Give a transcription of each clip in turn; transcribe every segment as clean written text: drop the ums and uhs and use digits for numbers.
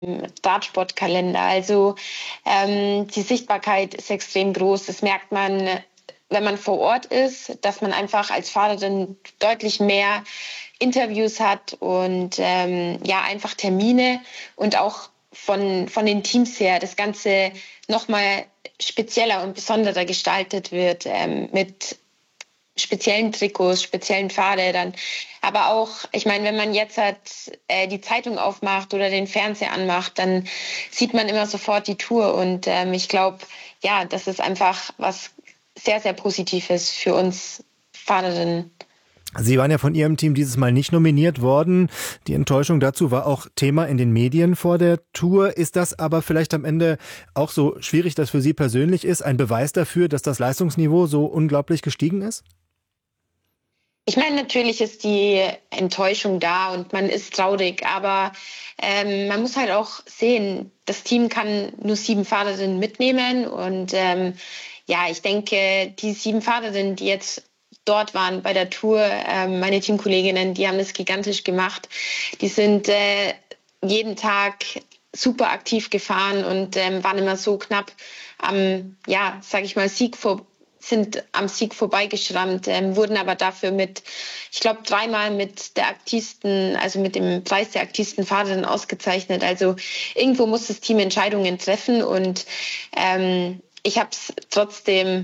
Radsportkalender. Also die Sichtbarkeit ist extrem groß. Das merkt man, wenn man vor Ort ist, dass man einfach als Fahrerin deutlich mehr Interviews hat und einfach Termine und auch von den Teams her das Ganze nochmal spezieller und besonderer gestaltet wird mit speziellen Trikots, speziellen Fahrrädern. Aber auch, ich meine, wenn man jetzt die Zeitung aufmacht oder den Fernseher anmacht, dann sieht man immer sofort die Tour. Und ich glaube, ja, das ist einfach was sehr, sehr Positives für uns Fahrerinnen. Sie waren ja von Ihrem Team dieses Mal nicht nominiert worden. Die Enttäuschung dazu war auch Thema in den Medien vor der Tour. Ist das aber vielleicht am Ende auch so schwierig, das für Sie persönlich ist, ein Beweis dafür, dass das Leistungsniveau so unglaublich gestiegen ist? Ich meine, natürlich ist die Enttäuschung da und man ist traurig, aber man muss halt auch sehen, das Team kann nur 7 Fahrerinnen mitnehmen und ich denke, die 7 Fahrerinnen, die jetzt dort waren bei der Tour, meine Teamkolleginnen, die haben das gigantisch gemacht. Die sind jeden Tag super aktiv gefahren und waren immer so knapp am, sind am Sieg vorbeigeschrammt, wurden aber dafür ich glaube, 3-mal mit der aktivsten, also mit dem Preis der aktivsten Fahrerin ausgezeichnet. Also irgendwo muss das Team Entscheidungen treffen und ich habe es trotzdem,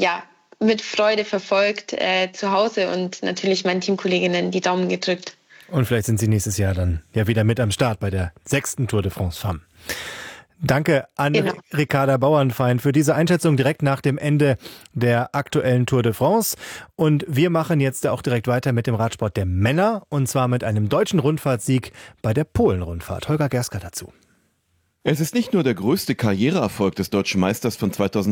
mit Freude verfolgt zu Hause und natürlich meinen Teamkolleginnen die Daumen gedrückt. Und vielleicht sind Sie nächstes Jahr dann ja wieder mit am Start bei der 6. Tour de France Femmes. Danke an Ricarda Bauernfeind für diese Einschätzung direkt nach dem Ende der aktuellen Tour de France. Und wir machen jetzt auch direkt weiter mit dem Radsport der Männer und zwar mit einem deutschen Rundfahrtssieg bei der Polen-Rundfahrt. Holger Gerska dazu. Es ist nicht nur der größte Karriereerfolg des deutschen Meisters von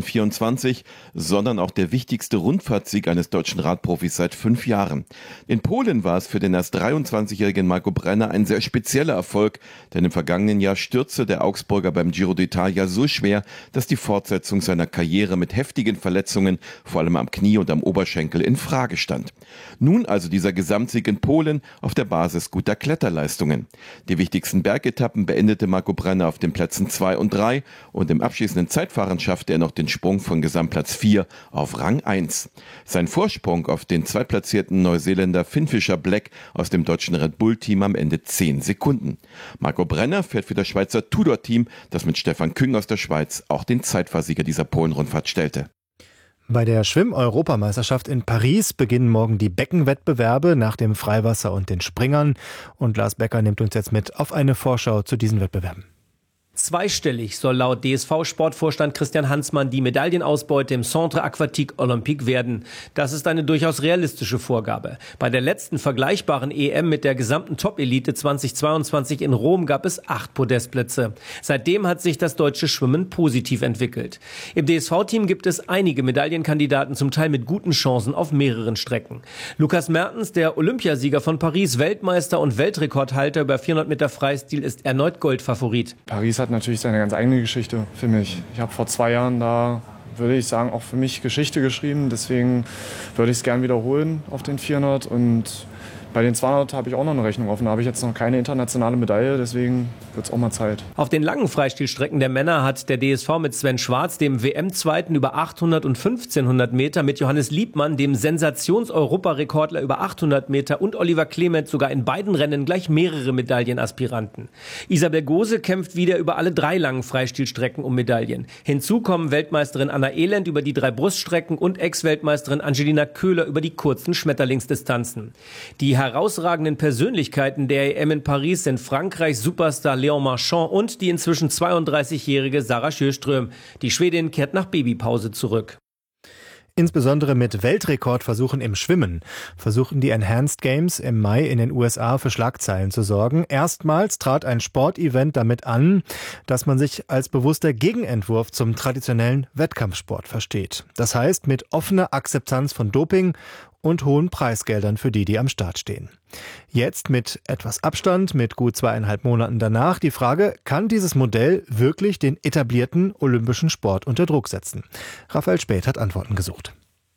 2024, sondern auch der wichtigste Rundfahrtssieg eines deutschen Radprofis seit 5 Jahren. In Polen war es für den erst 23-jährigen Marco Brenner ein sehr spezieller Erfolg, denn im vergangenen Jahr stürzte der Augsburger beim Giro d'Italia so schwer, dass die Fortsetzung seiner Karriere mit heftigen Verletzungen, vor allem am Knie und am Oberschenkel, in Frage stand. Nun also dieser Gesamtsieg in Polen auf der Basis guter Kletterleistungen. Die wichtigsten Bergetappen beendete Marco Brenner auf den Plätzen 2 und 3 und im abschließenden Zeitfahren schaffte er noch den Sprung von Gesamtplatz 4 auf Rang 1. Sein Vorsprung auf den zweitplatzierten Neuseeländer Finn Fisher Black aus dem deutschen Red Bull-Team am Ende 10 Sekunden. Marco Brenner fährt für das Schweizer Tudor-Team, das mit Stefan Küng aus der Schweiz auch den Zeitfahrsieger dieser Polen-Rundfahrt stellte. Bei der Schwimm-Europameisterschaft in Paris beginnen morgen die Beckenwettbewerbe nach dem Freiwasser und den Springern. Und Lars Becker nimmt uns jetzt mit auf eine Vorschau zu diesen Wettbewerben. Zweistellig soll laut DSV-Sportvorstand Christian Hansmann die Medaillenausbeute im Centre Aquatique Olympique werden. Das ist eine durchaus realistische Vorgabe. Bei der letzten vergleichbaren EM mit der gesamten Top-Elite 2022 in Rom gab es 8 Podestplätze. Seitdem hat sich das deutsche Schwimmen positiv entwickelt. Im DSV-Team gibt es einige Medaillenkandidaten, zum Teil mit guten Chancen auf mehreren Strecken. Lukas Mertens, der Olympiasieger von Paris, Weltmeister und Weltrekordhalter über 400 Meter Freistil, ist erneut Goldfavorit. Paris hat natürlich seine ganz eigene Geschichte für mich. Ich habe vor 2 Jahren da, würde ich sagen, auch für mich Geschichte geschrieben. Deswegen würde ich es gern wiederholen auf den 400. Und bei den 200 habe ich auch noch eine Rechnung offen. Da habe ich jetzt noch keine internationale Medaille, deswegen wird es auch mal Zeit. Auf den langen Freistilstrecken der Männer hat der DSV mit Sven Schwarz, dem WM-Zweiten über 800 und 1500 Meter, mit Johannes Liebmann, dem Sensations-Europarekordler über 800 Meter und Oliver Clement sogar in beiden Rennen gleich mehrere Medaillenaspiranten. Isabel Gose kämpft wieder über alle 3 langen Freistilstrecken um Medaillen. Hinzu kommen Weltmeisterin Anna Elend über die 3 Bruststrecken und Ex-Weltmeisterin Angelina Köhler über die kurzen Schmetterlingsdistanzen. Die herausragenden Persönlichkeiten der EM in Paris sind Frankreichs Superstar Léon Marchand und die inzwischen 32-jährige Sarah Sjöström. Die Schwedin kehrt nach Babypause zurück. Insbesondere mit Weltrekordversuchen im Schwimmen versuchen die Enhanced Games im Mai in den USA für Schlagzeilen zu sorgen. Erstmals trat ein Sportevent damit an, dass man sich als bewusster Gegenentwurf zum traditionellen Wettkampfsport versteht. Das heißt, mit offener Akzeptanz von Doping und hohen Preisgeldern für die am Start stehen. Jetzt mit etwas Abstand, mit gut 2,5 Monaten danach, die Frage, kann dieses Modell wirklich den etablierten olympischen Sport unter Druck setzen? Raphael Späth hat Antworten gesucht.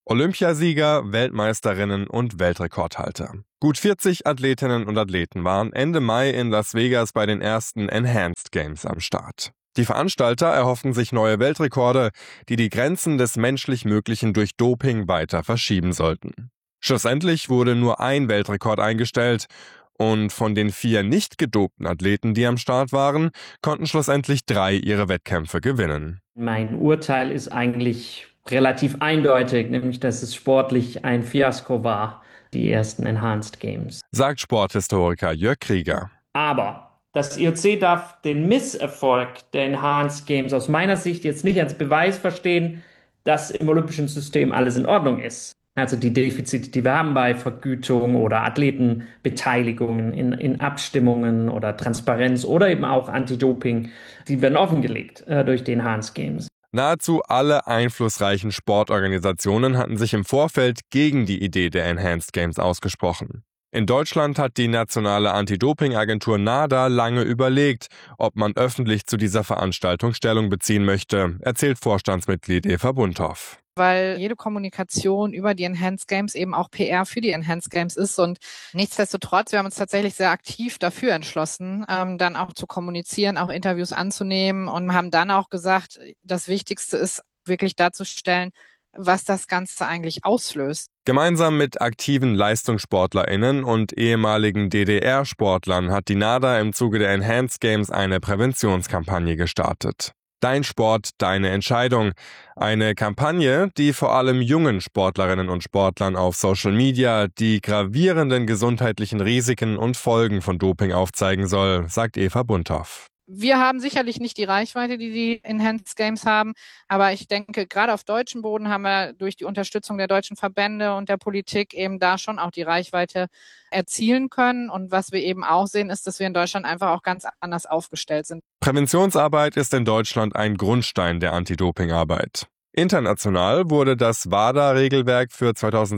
Olympiasieger, Weltmeisterinnen und Weltrekordhalter. Gut 40 Athletinnen und Athleten waren Ende Mai in Las Vegas bei den ersten Enhanced Games am Start. Die Veranstalter erhoffen sich neue Weltrekorde, die die Grenzen des menschlich Möglichen durch Doping weiter verschieben sollten. Schlussendlich wurde nur ein Weltrekord eingestellt und von den 4 nicht gedopten Athleten, die am Start waren, konnten schlussendlich 3 ihre Wettkämpfe gewinnen. Mein Urteil ist eigentlich relativ eindeutig, nämlich dass es sportlich ein Fiasko war, die ersten Enhanced Games. Sagt Sporthistoriker Jörg Krieger. Aber das IOC darf den Misserfolg der Enhanced Games aus meiner Sicht jetzt nicht als Beweis verstehen, dass im olympischen System alles in Ordnung ist. Also die Defizite, die wir haben bei Vergütung oder Athletenbeteiligungen in Abstimmungen oder Transparenz oder eben auch Anti-Doping, die werden offengelegt durch die Enhanced Games. Nahezu alle einflussreichen Sportorganisationen hatten sich im Vorfeld gegen die Idee der Enhanced Games ausgesprochen. In Deutschland hat die nationale Anti-Doping-Agentur NADA lange überlegt, ob man öffentlich zu dieser Veranstaltung Stellung beziehen möchte, erzählt Vorstandsmitglied Eva Bunthoff. Weil jede Kommunikation über die Enhanced Games eben auch PR für die Enhanced Games ist. Und nichtsdestotrotz, wir haben uns tatsächlich sehr aktiv dafür entschlossen, dann auch zu kommunizieren, auch Interviews anzunehmen und haben dann auch gesagt, das Wichtigste ist wirklich darzustellen, was das Ganze eigentlich auslöst. Gemeinsam mit aktiven LeistungssportlerInnen und ehemaligen DDR-Sportlern hat die NADA im Zuge der Enhanced Games eine Präventionskampagne gestartet. Dein Sport, deine Entscheidung. Eine Kampagne, die vor allem jungen Sportlerinnen und Sportlern auf Social Media die gravierenden gesundheitlichen Risiken und Folgen von Doping aufzeigen soll, sagt Eva Bunthoff. Wir haben sicherlich nicht die Reichweite, die die Enhanced Games haben, aber ich denke, gerade auf deutschem Boden haben wir durch die Unterstützung der deutschen Verbände und der Politik eben da schon auch die Reichweite erzielen können. Und was wir eben auch sehen, ist, dass wir in Deutschland einfach auch ganz anders aufgestellt sind. Präventionsarbeit ist in Deutschland ein Grundstein der Anti-Doping-Arbeit. International wurde das WADA-Regelwerk für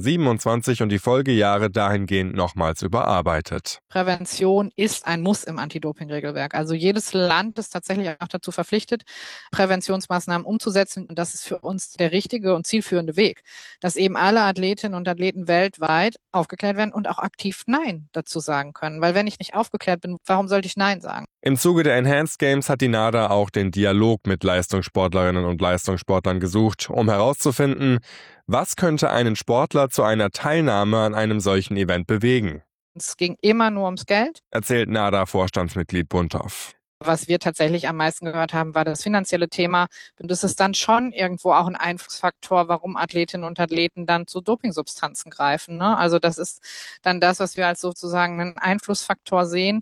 2027 und die Folgejahre dahingehend nochmals überarbeitet. Prävention ist ein Muss im Anti-Doping-Regelwerk. Also jedes Land ist tatsächlich auch dazu verpflichtet, Präventionsmaßnahmen umzusetzen. Und das ist für uns der richtige und zielführende Weg, dass eben alle Athletinnen und Athleten weltweit aufgeklärt werden und auch aktiv Nein dazu sagen können. Weil wenn ich nicht aufgeklärt bin, warum sollte ich Nein sagen? Im Zuge der Enhanced Games hat die NADA auch den Dialog mit Leistungssportlerinnen und Leistungssportlern gesucht, um herauszufinden, was könnte einen Sportler zu einer Teilnahme an einem solchen Event bewegen. Es ging immer nur ums Geld, erzählt NADA-Vorstandsmitglied Bunthoff. Was wir tatsächlich am meisten gehört haben, war das finanzielle Thema. Und das ist dann schon irgendwo auch ein Einflussfaktor, warum Athletinnen und Athleten dann zu Dopingsubstanzen greifen. Ne? Also das ist dann das, was wir als sozusagen einen Einflussfaktor sehen.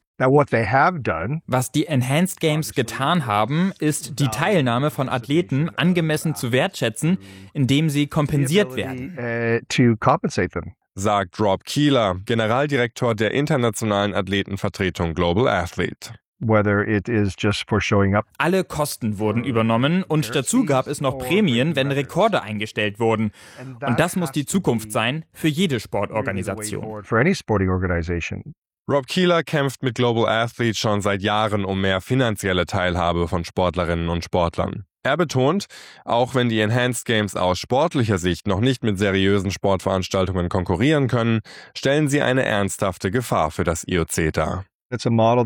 Was die Enhanced Games getan haben, ist die Teilnahme von Athleten angemessen zu wertschätzen, indem sie kompensiert werden. Sagt Rob Keeler, Generaldirektor der internationalen Athletenvertretung Global Athlete. Alle Kosten wurden übernommen und dazu gab es noch Prämien, wenn Rekorde eingestellt wurden. Und das muss die Zukunft sein für jede Sportorganisation. Rob Keeler kämpft mit Global Athlete schon seit Jahren um mehr finanzielle Teilhabe von Sportlerinnen und Sportlern. Er betont, auch wenn die Enhanced Games aus sportlicher Sicht noch nicht mit seriösen Sportveranstaltungen konkurrieren können, stellen sie eine ernsthafte Gefahr für das IOC dar. Das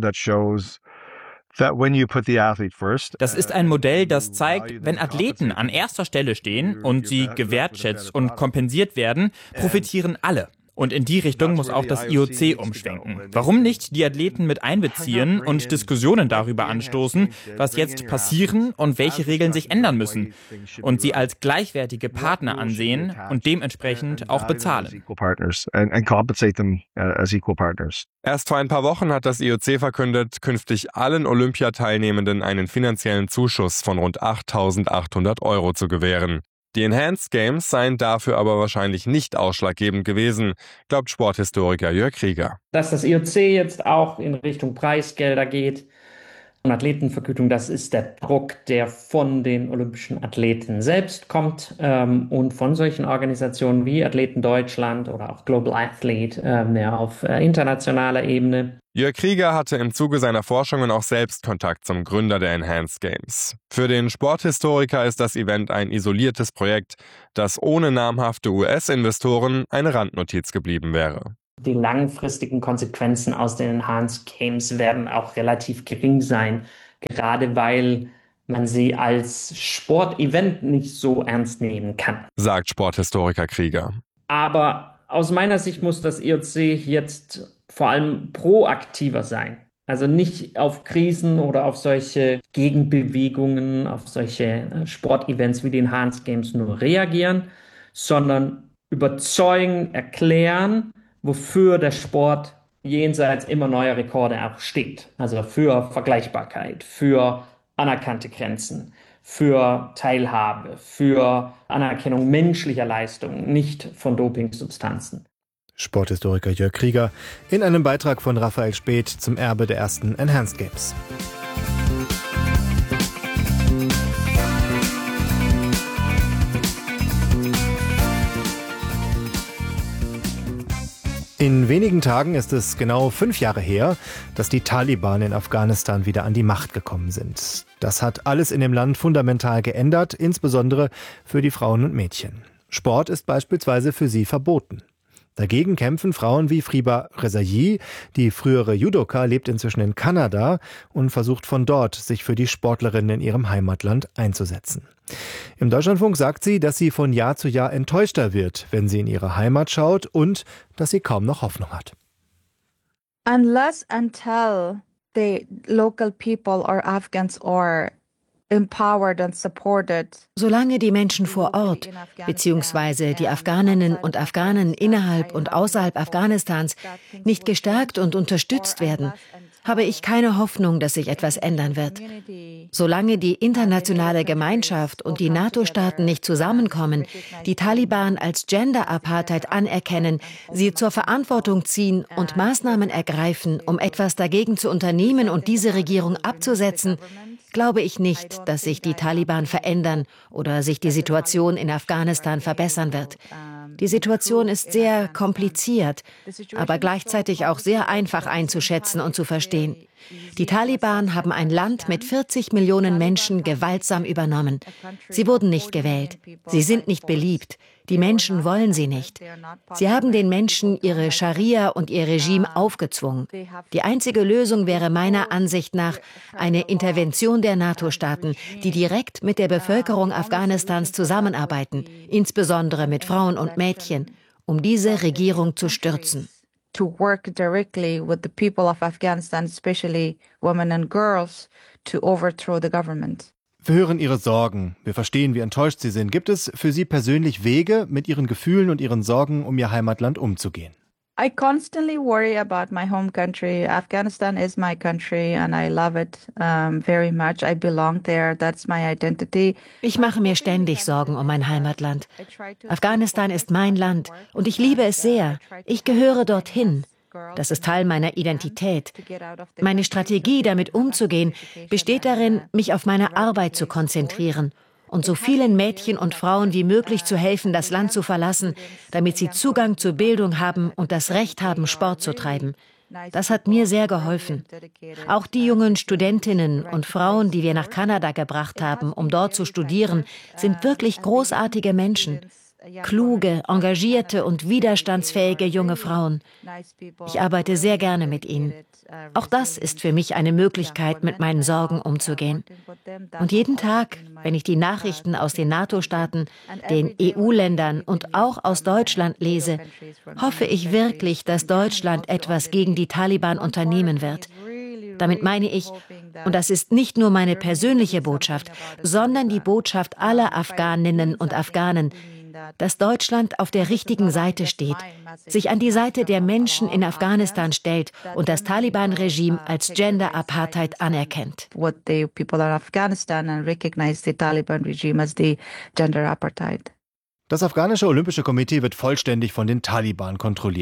ist ein Modell, das zeigt, wenn Athleten an erster Stelle stehen und sie gewertschätzt und kompensiert werden, profitieren alle. Und in die Richtung muss auch das IOC umschwenken. Warum nicht die Athleten mit einbeziehen und Diskussionen darüber anstoßen, was jetzt passieren und welche Regeln sich ändern müssen? Und sie als gleichwertige Partner ansehen und dementsprechend auch bezahlen. Erst vor ein paar Wochen hat das IOC verkündet, künftig allen Olympiateilnehmenden einen finanziellen Zuschuss von rund 8.800 € zu gewähren. Die Enhanced Games seien dafür aber wahrscheinlich nicht ausschlaggebend gewesen, glaubt Sporthistoriker Jörg Krieger. Dass das IOC jetzt auch in Richtung Preisgelder geht, Und Athletenvergütung, das ist der Druck, der von den olympischen Athleten selbst kommt und von solchen Organisationen wie Athleten Deutschland oder auch Global Athlete auf internationaler Ebene. Jörg Krieger hatte im Zuge seiner Forschungen auch selbst Kontakt zum Gründer der Enhanced Games. Für den Sporthistoriker ist das Event ein isoliertes Projekt, das ohne namhafte US-Investoren eine Randnotiz geblieben wäre. Die langfristigen Konsequenzen aus den Enhanced Games werden auch relativ gering sein, gerade weil man sie als Sportevent nicht so ernst nehmen kann, sagt Sporthistoriker Krieger. Aber aus meiner Sicht muss das IOC jetzt vor allem proaktiver sein. Also nicht auf Krisen oder auf solche Gegenbewegungen, auf solche Sportevents wie die Enhanced Games nur reagieren, sondern überzeugen, erklären, wofür der Sport jenseits immer neuer Rekorde auch steht. Also für Vergleichbarkeit, für anerkannte Grenzen, für Teilhabe, für Anerkennung menschlicher Leistungen, nicht von Dopingsubstanzen. Sporthistoriker Jörg Krieger in einem Beitrag von Raphael Späth zum Erbe der ersten Enhanced Games. In wenigen Tagen ist es genau 5 Jahre her, dass die Taliban in Afghanistan wieder an die Macht gekommen sind. Das hat alles in dem Land fundamental geändert, insbesondere für die Frauen und Mädchen. Sport ist beispielsweise für sie verboten. Dagegen kämpfen Frauen wie Friba Rezaie. Die frühere Judoka lebt inzwischen in Kanada und versucht von dort, sich für die Sportlerinnen in ihrem Heimatland einzusetzen. Im Deutschlandfunk sagt sie, dass sie von Jahr zu Jahr enttäuschter wird, wenn sie in ihre Heimat schaut und dass sie kaum noch Hoffnung hat. Unless until the local people or Afghans are empowered and supported. Solange die Menschen vor Ort bzw. die Afghaninnen und Afghanen innerhalb und außerhalb Afghanistans nicht gestärkt und unterstützt werden, habe ich keine Hoffnung, dass sich etwas ändern wird. Solange die internationale Gemeinschaft und die NATO-Staaten nicht zusammenkommen, die Taliban als Gender-Apartheid anerkennen, sie zur Verantwortung ziehen und Maßnahmen ergreifen, um etwas dagegen zu unternehmen und diese Regierung abzusetzen, glaube ich nicht, dass sich die Taliban verändern oder sich die Situation in Afghanistan verbessern wird. Die Situation ist sehr kompliziert, aber gleichzeitig auch sehr einfach einzuschätzen und zu verstehen. Die Taliban haben ein Land mit 40 Millionen Menschen gewaltsam übernommen. Sie wurden nicht gewählt. Sie sind nicht beliebt. Die Menschen wollen sie nicht. Sie haben den Menschen ihre Scharia und ihr Regime aufgezwungen. Die einzige Lösung wäre meiner Ansicht nach eine Intervention der NATO-Staaten, die direkt mit der Bevölkerung Afghanistans zusammenarbeiten, insbesondere mit Frauen und Mädchen, um diese Regierung zu stürzen. To work directly with the people of Afghanistan, especially women and girls, to overthrow the government. Wir hören Ihre Sorgen. Wir verstehen, wie enttäuscht Sie sind. Gibt es für Sie persönlich Wege, mit Ihren Gefühlen und Ihren Sorgen um Ihr Heimatland umzugehen? I constantly worry about my home country. Afghanistan is my country and I love it very much. I belong there. That's my identity. Ich mache mir ständig Sorgen um mein Heimatland. Afghanistan ist mein Land und ich liebe es sehr. Ich gehöre dorthin. Das ist Teil meiner Identität. Meine Strategie, damit umzugehen, besteht darin, mich auf meine Arbeit zu konzentrieren und so vielen Mädchen und Frauen wie möglich zu helfen, das Land zu verlassen, damit sie Zugang zur Bildung haben und das Recht haben, Sport zu treiben. Das hat mir sehr geholfen. Auch die jungen Studentinnen und Frauen, die wir nach Kanada gebracht haben, um dort zu studieren, sind wirklich großartige Menschen. Kluge, engagierte und widerstandsfähige junge Frauen. Ich arbeite sehr gerne mit ihnen. Auch das ist für mich eine Möglichkeit, mit meinen Sorgen umzugehen. Und jeden Tag, wenn ich die Nachrichten aus den NATO-Staaten, den EU-Ländern und auch aus Deutschland lese, hoffe ich wirklich, dass Deutschland etwas gegen die Taliban unternehmen wird. Damit meine ich, und das ist nicht nur meine persönliche Botschaft, sondern die Botschaft aller Afghaninnen und Afghanen, dass Deutschland auf der richtigen Seite steht, sich an die Seite der Menschen in Afghanistan stellt und das Taliban-Regime als Gender-Apartheid anerkennt. Das afghanische Olympische Komitee wird vollständig von den Taliban kontrolliert.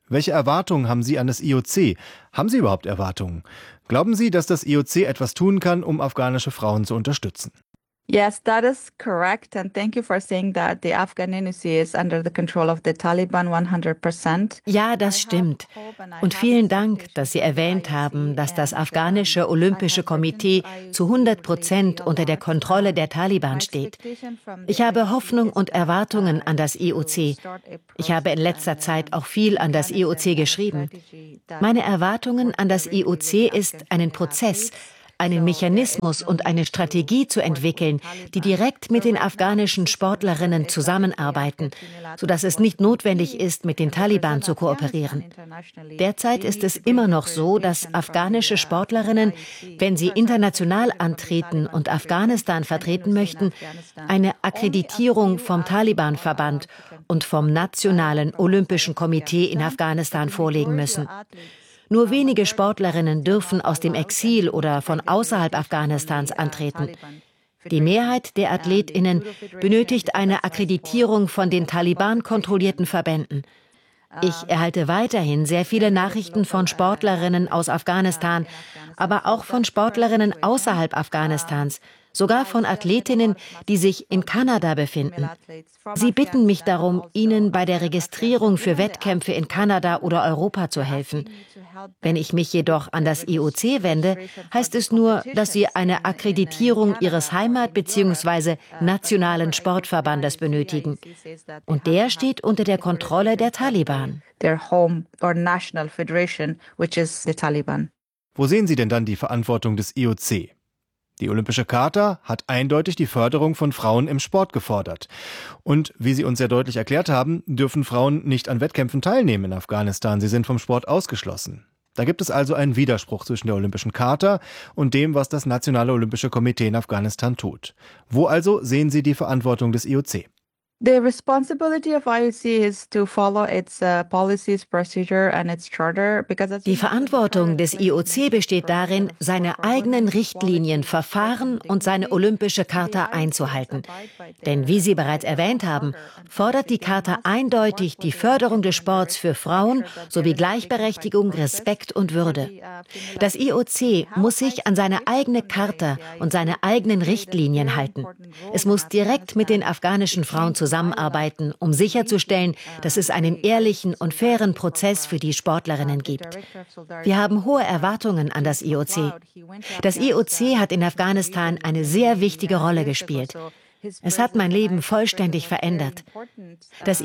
Welche Erwartungen haben Sie an das IOC? Haben Sie überhaupt Erwartungen? Glauben Sie, dass das IOC etwas tun kann, um afghanische Frauen zu unterstützen? Yes, that is correct. And thank you for saying that the Afghan IOC is under the control of the Taliban 100%. Ja, das stimmt. Und vielen Dank, dass Sie erwähnt haben, dass das afghanische Olympische Komitee zu 100% unter der Kontrolle der Taliban steht. Ich habe Hoffnung und Erwartungen an das IOC. Ich habe in letzter Zeit auch viel an das IOC geschrieben. Meine Erwartungen an das IOC ist, einen Prozess, einen Mechanismus und eine Strategie zu entwickeln, die direkt mit den afghanischen Sportlerinnen zusammenarbeiten, sodass es nicht notwendig ist, mit den Taliban zu kooperieren. Derzeit ist es immer noch so, dass afghanische Sportlerinnen, wenn sie international antreten und Afghanistan vertreten möchten, eine Akkreditierung vom Taliban-Verband und vom Nationalen Olympischen Komitee in Afghanistan vorlegen müssen. Nur wenige Sportlerinnen dürfen aus dem Exil oder von außerhalb Afghanistans antreten. Die Mehrheit der AthletInnen benötigt eine Akkreditierung von den Taliban-kontrollierten Verbänden. Ich erhalte weiterhin sehr viele Nachrichten von Sportlerinnen aus Afghanistan, aber auch von Sportlerinnen außerhalb Afghanistans, sogar von Athletinnen, die sich in Kanada befinden. Sie bitten mich darum, ihnen bei der Registrierung für Wettkämpfe in Kanada oder Europa zu helfen. Wenn ich mich jedoch an das IOC wende, heißt es nur, dass sie eine Akkreditierung ihres Heimat- bzw. nationalen Sportverbandes benötigen. Und der steht unter der Kontrolle der Taliban. Their home or national federation, which is the Taliban. Wo sehen Sie denn dann die Verantwortung des IOC? Die Olympische Charta hat eindeutig die Förderung von Frauen im Sport gefordert. Und wie Sie uns sehr deutlich erklärt haben, dürfen Frauen nicht an Wettkämpfen teilnehmen in Afghanistan. Sie sind vom Sport ausgeschlossen. Da gibt es also einen Widerspruch zwischen der Olympischen Charta und dem, was das Nationale Olympische Komitee in Afghanistan tut. Wo also sehen Sie die Verantwortung des IOC? The responsibility of IOC is to follow its policies, procedure and its charter. Die Verantwortung des IOC besteht darin, seine eigenen Richtlinien, Verfahren und seine Olympische Charta einzuhalten. Denn wie Sie bereits erwähnt haben, fordert die Charta eindeutig die Förderung des Sports für Frauen sowie Gleichberechtigung, Respekt und Würde. Das IOC muss sich an seine eigene Charta und seine eigenen Richtlinien halten. Es muss direkt mit den afghanischen Frauen zusammenarbeiten, um sicherzustellen, dass es einen ehrlichen und fairen Prozess für die Sportlerinnen gibt. Wir haben hohe Erwartungen an das IOC. Das IOC hat in Afghanistan eine sehr wichtige Rolle gespielt. Es hat mein Leben vollständig verändert. Das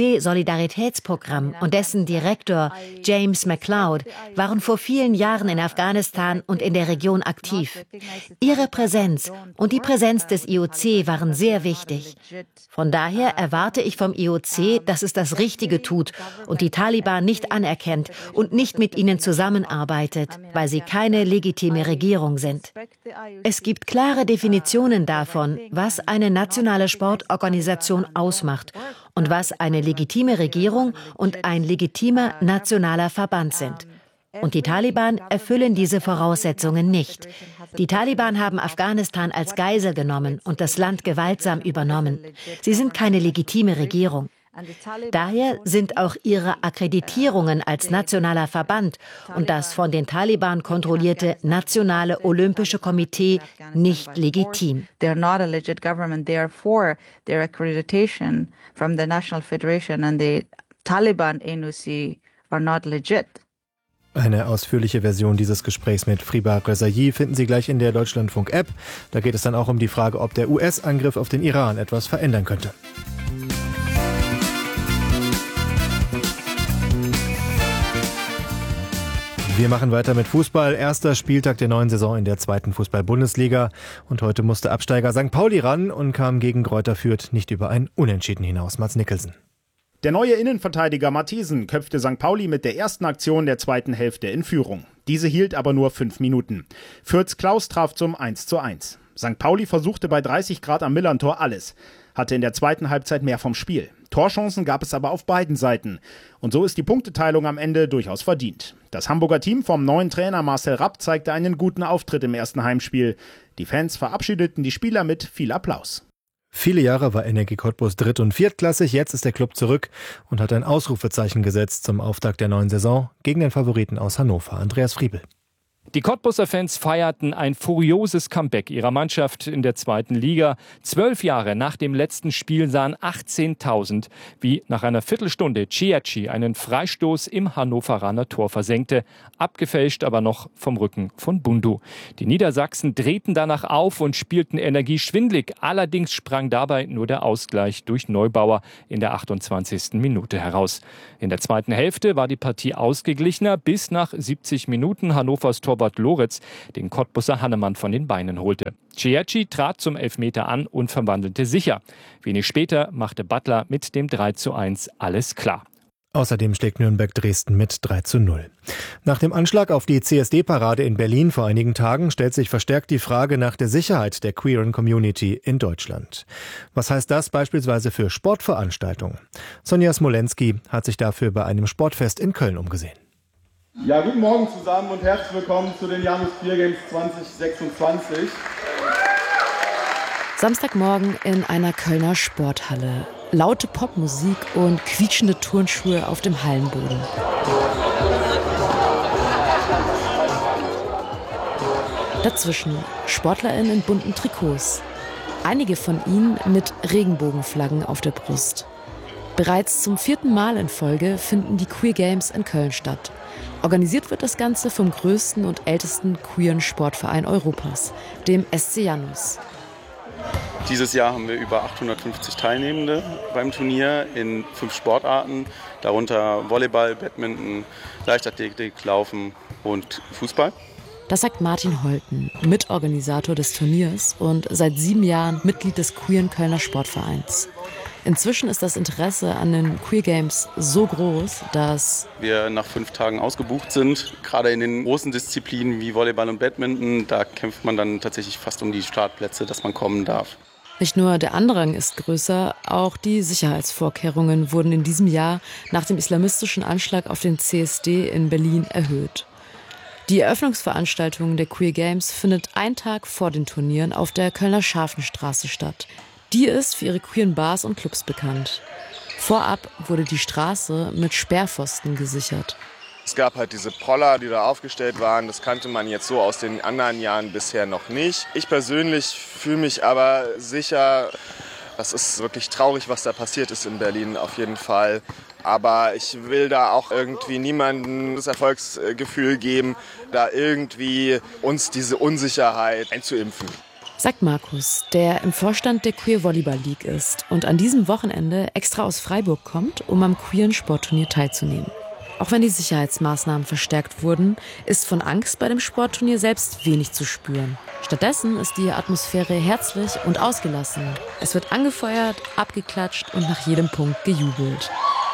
IOC-Solidaritätsprogramm und dessen Direktor James McLeod waren vor vielen Jahren in Afghanistan und in der Region aktiv. Ihre Präsenz und die Präsenz des IOC waren sehr wichtig. Von daher erwarte ich vom IOC, dass es das Richtige tut und die Taliban nicht anerkennt und nicht mit ihnen zusammenarbeitet, weil sie keine legitime Regierung sind. Es gibt klare Definitionen davon, was eine nationale Sportorganisation ausmacht und was eine legitime Regierung und ein legitimer nationaler Verband sind. Und die Taliban erfüllen diese Voraussetzungen nicht. Die Taliban haben Afghanistan als Geisel genommen und das Land gewaltsam übernommen. Sie sind keine legitime Regierung. Daher sind auch ihre Akkreditierungen als nationaler Verband und das von den Taliban kontrollierte Nationale Olympische Komitee nicht legitim. They're not a legit government. Therefore, their accreditation from the National Federation and the Taliban NOC are not legit. Eine ausführliche Version dieses Gesprächs mit Friba Rezaei finden Sie gleich in der Deutschlandfunk-App. Da geht es dann auch um die Frage, ob der US-Angriff auf den Iran etwas verändern könnte. Wir machen weiter mit Fußball. Erster Spieltag der neuen Saison in der zweiten Fußball-Bundesliga. Und heute musste Absteiger St. Pauli ran und kam gegen Greuther Fürth nicht über ein Unentschieden hinaus. Mats Nicholson. Der neue Innenverteidiger Matthiesen köpfte St. Pauli mit der ersten Aktion der zweiten Hälfte in Führung. Diese hielt aber nur 5 Minuten. Fürths Klaus traf zum 1:1. St. Pauli versuchte bei 30 Grad am Millerntor alles, hatte in der zweiten Halbzeit mehr vom Spiel. Torchancen gab es aber auf beiden Seiten. Und so ist die Punkteteilung am Ende durchaus verdient. Das Hamburger Team vom neuen Trainer Marcel Rapp zeigte einen guten Auftritt im ersten Heimspiel. Die Fans verabschiedeten die Spieler mit viel Applaus. Viele Jahre war Energie Cottbus dritt- und viertklassig, jetzt ist der Club zurück und hat ein Ausrufezeichen gesetzt zum Auftakt der neuen Saison gegen den Favoriten aus Hannover, Andreas Friebel. Die Cottbuser Fans feierten ein furioses Comeback ihrer Mannschaft in der 2. Liga. 12 Jahre nach dem letzten Spiel sahen 18.000, wie nach einer Viertelstunde Ciacci einen Freistoß im Hannoveraner Tor versenkte, abgefälscht aber noch vom Rücken von Bundu. Die Niedersachsen drehten danach auf und spielten Energie schwindlig. Allerdings sprang dabei nur der Ausgleich durch Neubauer in der 28. Minute heraus. In der zweiten Hälfte war die Partie ausgeglichener, bis nach 70 Minuten Hannovers Torwart Loritz den Cottbuser Hannemann von den Beinen holte. Ciacci trat zum Elfmeter an und verwandelte sicher. Wenig später machte Butler mit dem 3:1 alles klar. Außerdem schlägt Nürnberg Dresden mit 3:0. Nach dem Anschlag auf die CSD-Parade in Berlin vor einigen Tagen stellt sich verstärkt die Frage nach der Sicherheit der queeren Community in Deutschland. Was heißt das beispielsweise für Sportveranstaltungen? Sonja Smolenski hat sich dafür bei einem Sportfest in Köln umgesehen. Ja, guten Morgen zusammen und herzlich willkommen zu den Janus Queer Games 2026. Samstagmorgen in einer Kölner Sporthalle. Laute Popmusik und quietschende Turnschuhe auf dem Hallenboden. Dazwischen SportlerInnen in bunten Trikots. Einige von ihnen mit Regenbogenflaggen auf der Brust. Bereits zum 4. Mal in Folge finden die Queer Games in Köln statt. Organisiert wird das Ganze vom größten und ältesten queeren Sportverein Europas, dem SC Janus. Dieses Jahr haben wir über 850 Teilnehmende beim Turnier in 5 Sportarten, darunter Volleyball, Badminton, Leichtathletik, Laufen und Fußball. Das sagt Martin Holten, Mitorganisator des Turniers und seit 7 Jahren Mitglied des queeren Kölner Sportvereins. Inzwischen ist das Interesse an den Queer Games so groß, dass wir nach 5 Tagen ausgebucht sind. Gerade in den großen Disziplinen wie Volleyball und Badminton, da kämpft man dann tatsächlich fast um die Startplätze, dass man kommen darf. Nicht nur der Andrang ist größer, auch die Sicherheitsvorkehrungen wurden in diesem Jahr nach dem islamistischen Anschlag auf den CSD in Berlin erhöht. Die Eröffnungsveranstaltung der Queer Games findet einen Tag vor den Turnieren auf der Kölner Scharfenstraße statt. Die ist für ihre queeren Bars und Clubs bekannt. Vorab wurde die Straße mit Sperrpfosten gesichert. Es gab halt diese Poller, die da aufgestellt waren. Das kannte man jetzt so aus den anderen Jahren bisher noch nicht. Ich persönlich fühle mich aber sicher. Das ist wirklich traurig, was da passiert ist in Berlin, auf jeden Fall. Aber ich will da auch irgendwie niemandem das Erfolgsgefühl geben, da irgendwie uns diese Unsicherheit einzuimpfen. Sagt Markus, der im Vorstand der Queer Volleyball League ist und an diesem Wochenende extra aus Freiburg kommt, um am queeren Sportturnier teilzunehmen. Auch wenn die Sicherheitsmaßnahmen verstärkt wurden, ist von Angst bei dem Sportturnier selbst wenig zu spüren. Stattdessen ist die Atmosphäre herzlich und ausgelassen. Es wird angefeuert, abgeklatscht und nach jedem Punkt gejubelt.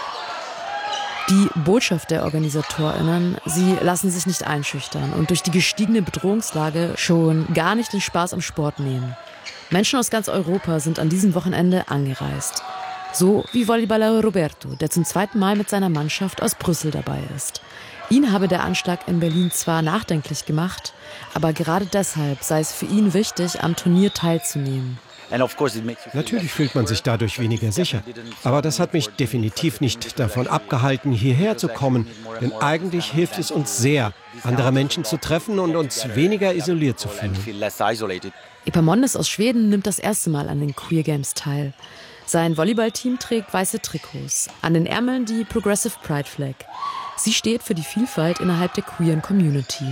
Die Botschaft der OrganisatorInnen, sie lassen sich nicht einschüchtern und durch die gestiegene Bedrohungslage schon gar nicht den Spaß am Sport nehmen. Menschen aus ganz Europa sind an diesem Wochenende angereist. So wie Volleyballer Roberto, der zum 2. Mal mit seiner Mannschaft aus Brüssel dabei ist. Ihn habe der Anschlag in Berlin zwar nachdenklich gemacht, aber gerade deshalb sei es für ihn wichtig, am Turnier teilzunehmen. Natürlich fühlt man sich dadurch weniger sicher. Aber das hat mich definitiv nicht davon abgehalten, hierher zu kommen. Denn eigentlich hilft es uns sehr, andere Menschen zu treffen und uns weniger isoliert zu fühlen. Epamondes aus Schweden nimmt das erste Mal an den Queer Games teil. Sein Volleyballteam trägt weiße Trikots, an den Ärmeln die Progressive Pride Flag. Sie steht für die Vielfalt innerhalb der queeren Community.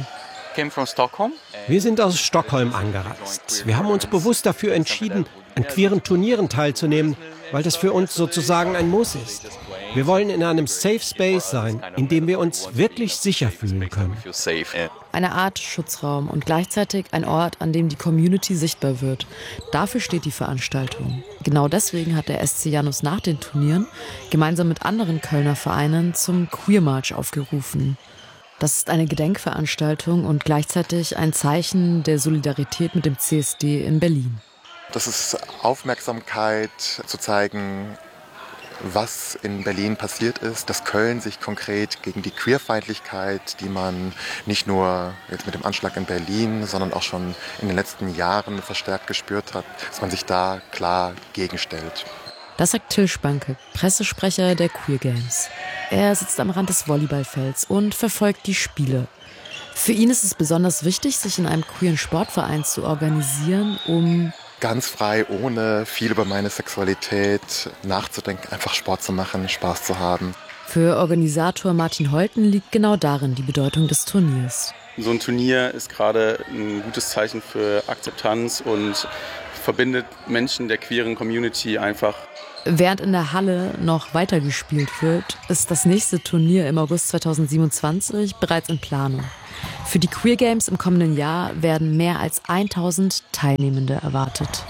Wir sind aus Stockholm angereist. Wir haben uns bewusst dafür entschieden, an queeren Turnieren teilzunehmen, weil das für uns sozusagen ein Muss ist. Wir wollen in einem Safe Space sein, in dem wir uns wirklich sicher fühlen können. Eine Art Schutzraum und gleichzeitig ein Ort, an dem die Community sichtbar wird. Dafür steht die Veranstaltung. Genau deswegen hat der SC Janus nach den Turnieren gemeinsam mit anderen Kölner Vereinen zum Queer March aufgerufen. Das ist eine Gedenkveranstaltung und gleichzeitig ein Zeichen der Solidarität mit dem CSD in Berlin. Das ist Aufmerksamkeit zu zeigen was in Berlin passiert ist, dass Köln sich konkret gegen die Queerfeindlichkeit, die man nicht nur jetzt mit dem Anschlag in Berlin, sondern auch schon in den letzten Jahren verstärkt gespürt hat, dass man sich da klar gegenstellt. Das sagt Till Spanke, Pressesprecher der Queer Games. Er sitzt am Rand des Volleyballfelds und verfolgt die Spiele. Für ihn ist es besonders wichtig, sich in einem queeren Sportverein zu organisieren, um ganz frei, ohne viel über meine Sexualität nachzudenken, einfach Sport zu machen, Spaß zu haben. Für Organisator Martin Holten liegt genau darin die Bedeutung des Turniers. So ein Turnier ist gerade ein gutes Zeichen für Akzeptanz und verbindet Menschen der queeren Community einfach. Während in der Halle noch weitergespielt wird, ist das nächste Turnier im August 2027 bereits in Planung. Für die Queer Games im kommenden Jahr werden mehr als 1000 Teilnehmende erwartet.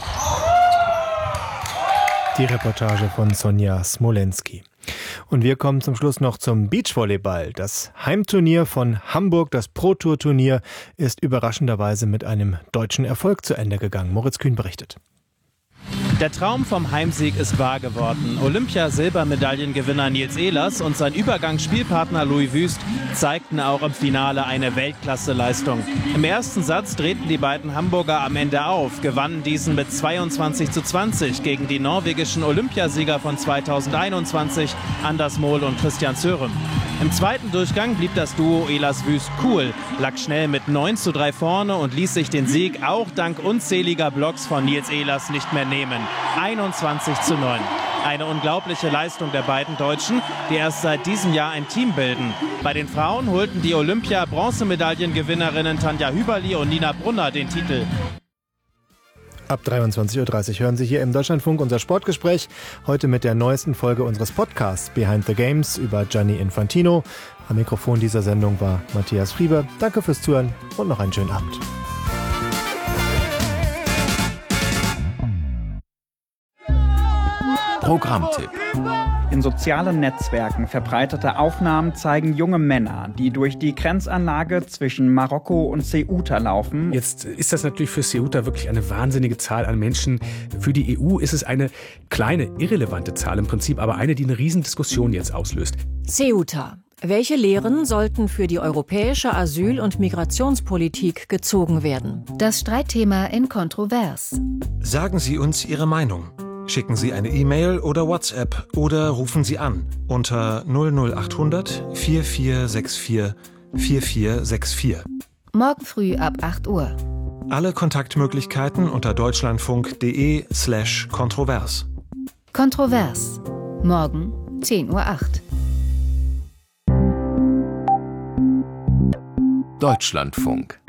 Die Reportage von Sonja Smolenski. Und wir kommen zum Schluss noch zum Beachvolleyball. Das Heimturnier von Hamburg, das Pro-Tour-Turnier, ist überraschenderweise mit einem deutschen Erfolg zu Ende gegangen. Moritz Kühn berichtet. Der Traum vom Heimsieg ist wahr geworden. Olympia-Silbermedaillengewinner Nils Ehlers und sein Übergangsspielpartner Louis Wüst zeigten auch im Finale eine Weltklasse-Leistung. Im ersten Satz drehten die beiden Hamburger am Ende auf, gewannen diesen mit 22:20 gegen die norwegischen Olympiasieger von 2021, Anders Mohl und Christian Sørum. Im zweiten Durchgang blieb das Duo Ehlers-Wüst cool, lag schnell mit 9:3 vorne und ließ sich den Sieg auch dank unzähliger Blocks von Nils Ehlers nicht mehr nehmen. 21:9. Eine unglaubliche Leistung der beiden Deutschen, die erst seit diesem Jahr ein Team bilden. Bei den Frauen holten die Olympia-Bronzemedaillengewinnerinnen Tanja Hüberli und Nina Brunner den Titel. Ab 23:30 Uhr hören Sie hier im Deutschlandfunk unser Sportgespräch. Heute mit der neuesten Folge unseres Podcasts Behind the Games über Gianni Infantino. Am Mikrofon dieser Sendung war Matthias Frieber. Danke fürs Zuhören und noch einen schönen Abend. Programmtipp. In sozialen Netzwerken verbreitete Aufnahmen zeigen junge Männer, die durch die Grenzanlage zwischen Marokko und Ceuta laufen. Jetzt ist das natürlich für Ceuta wirklich eine wahnsinnige Zahl an Menschen. Für die EU ist es eine kleine, irrelevante Zahl im Prinzip, aber eine, die eine Riesendiskussion jetzt auslöst. Ceuta. Welche Lehren sollten für die europäische Asyl- und Migrationspolitik gezogen werden? Das Streitthema in Kontrovers. Sagen Sie uns Ihre Meinung. Schicken Sie eine E-Mail oder WhatsApp oder rufen Sie an unter 00800 4464 4464. Morgen früh ab 8 Uhr. Alle Kontaktmöglichkeiten unter deutschlandfunk.de/kontrovers. Kontrovers. Morgen 10:08 Uhr. Deutschlandfunk.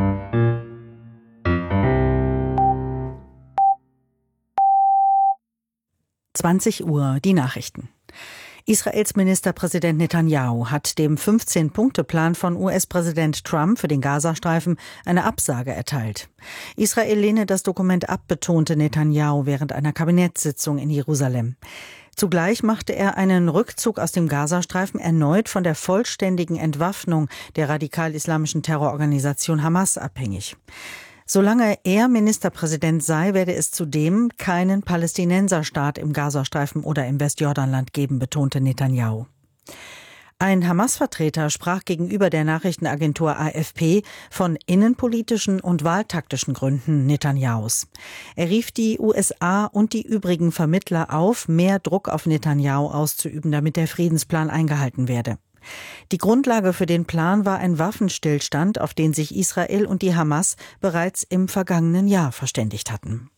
Uhr, die Nachrichten. Israels Ministerpräsident Netanyahu hat dem 15-Punkte-Plan von US-Präsident Trump für den Gazastreifen eine Absage erteilt. Israel lehne das Dokument ab, betonte Netanyahu während einer Kabinettssitzung in Jerusalem. Zugleich machte er einen Rückzug aus dem Gazastreifen erneut von der vollständigen Entwaffnung der radikal-islamischen Terrororganisation Hamas abhängig. Solange er Ministerpräsident sei, werde es zudem keinen Palästinenserstaat im Gazastreifen oder im Westjordanland geben, betonte Netanyahu. Ein Hamas-Vertreter sprach gegenüber der Nachrichtenagentur AFP von innenpolitischen und wahltaktischen Gründen Netanyahus. Er rief die USA und die übrigen Vermittler auf, mehr Druck auf Netanyahu auszuüben, damit der Friedensplan eingehalten werde. Die Grundlage für den Plan war ein Waffenstillstand, auf den sich Israel und die Hamas bereits im vergangenen Jahr verständigt hatten.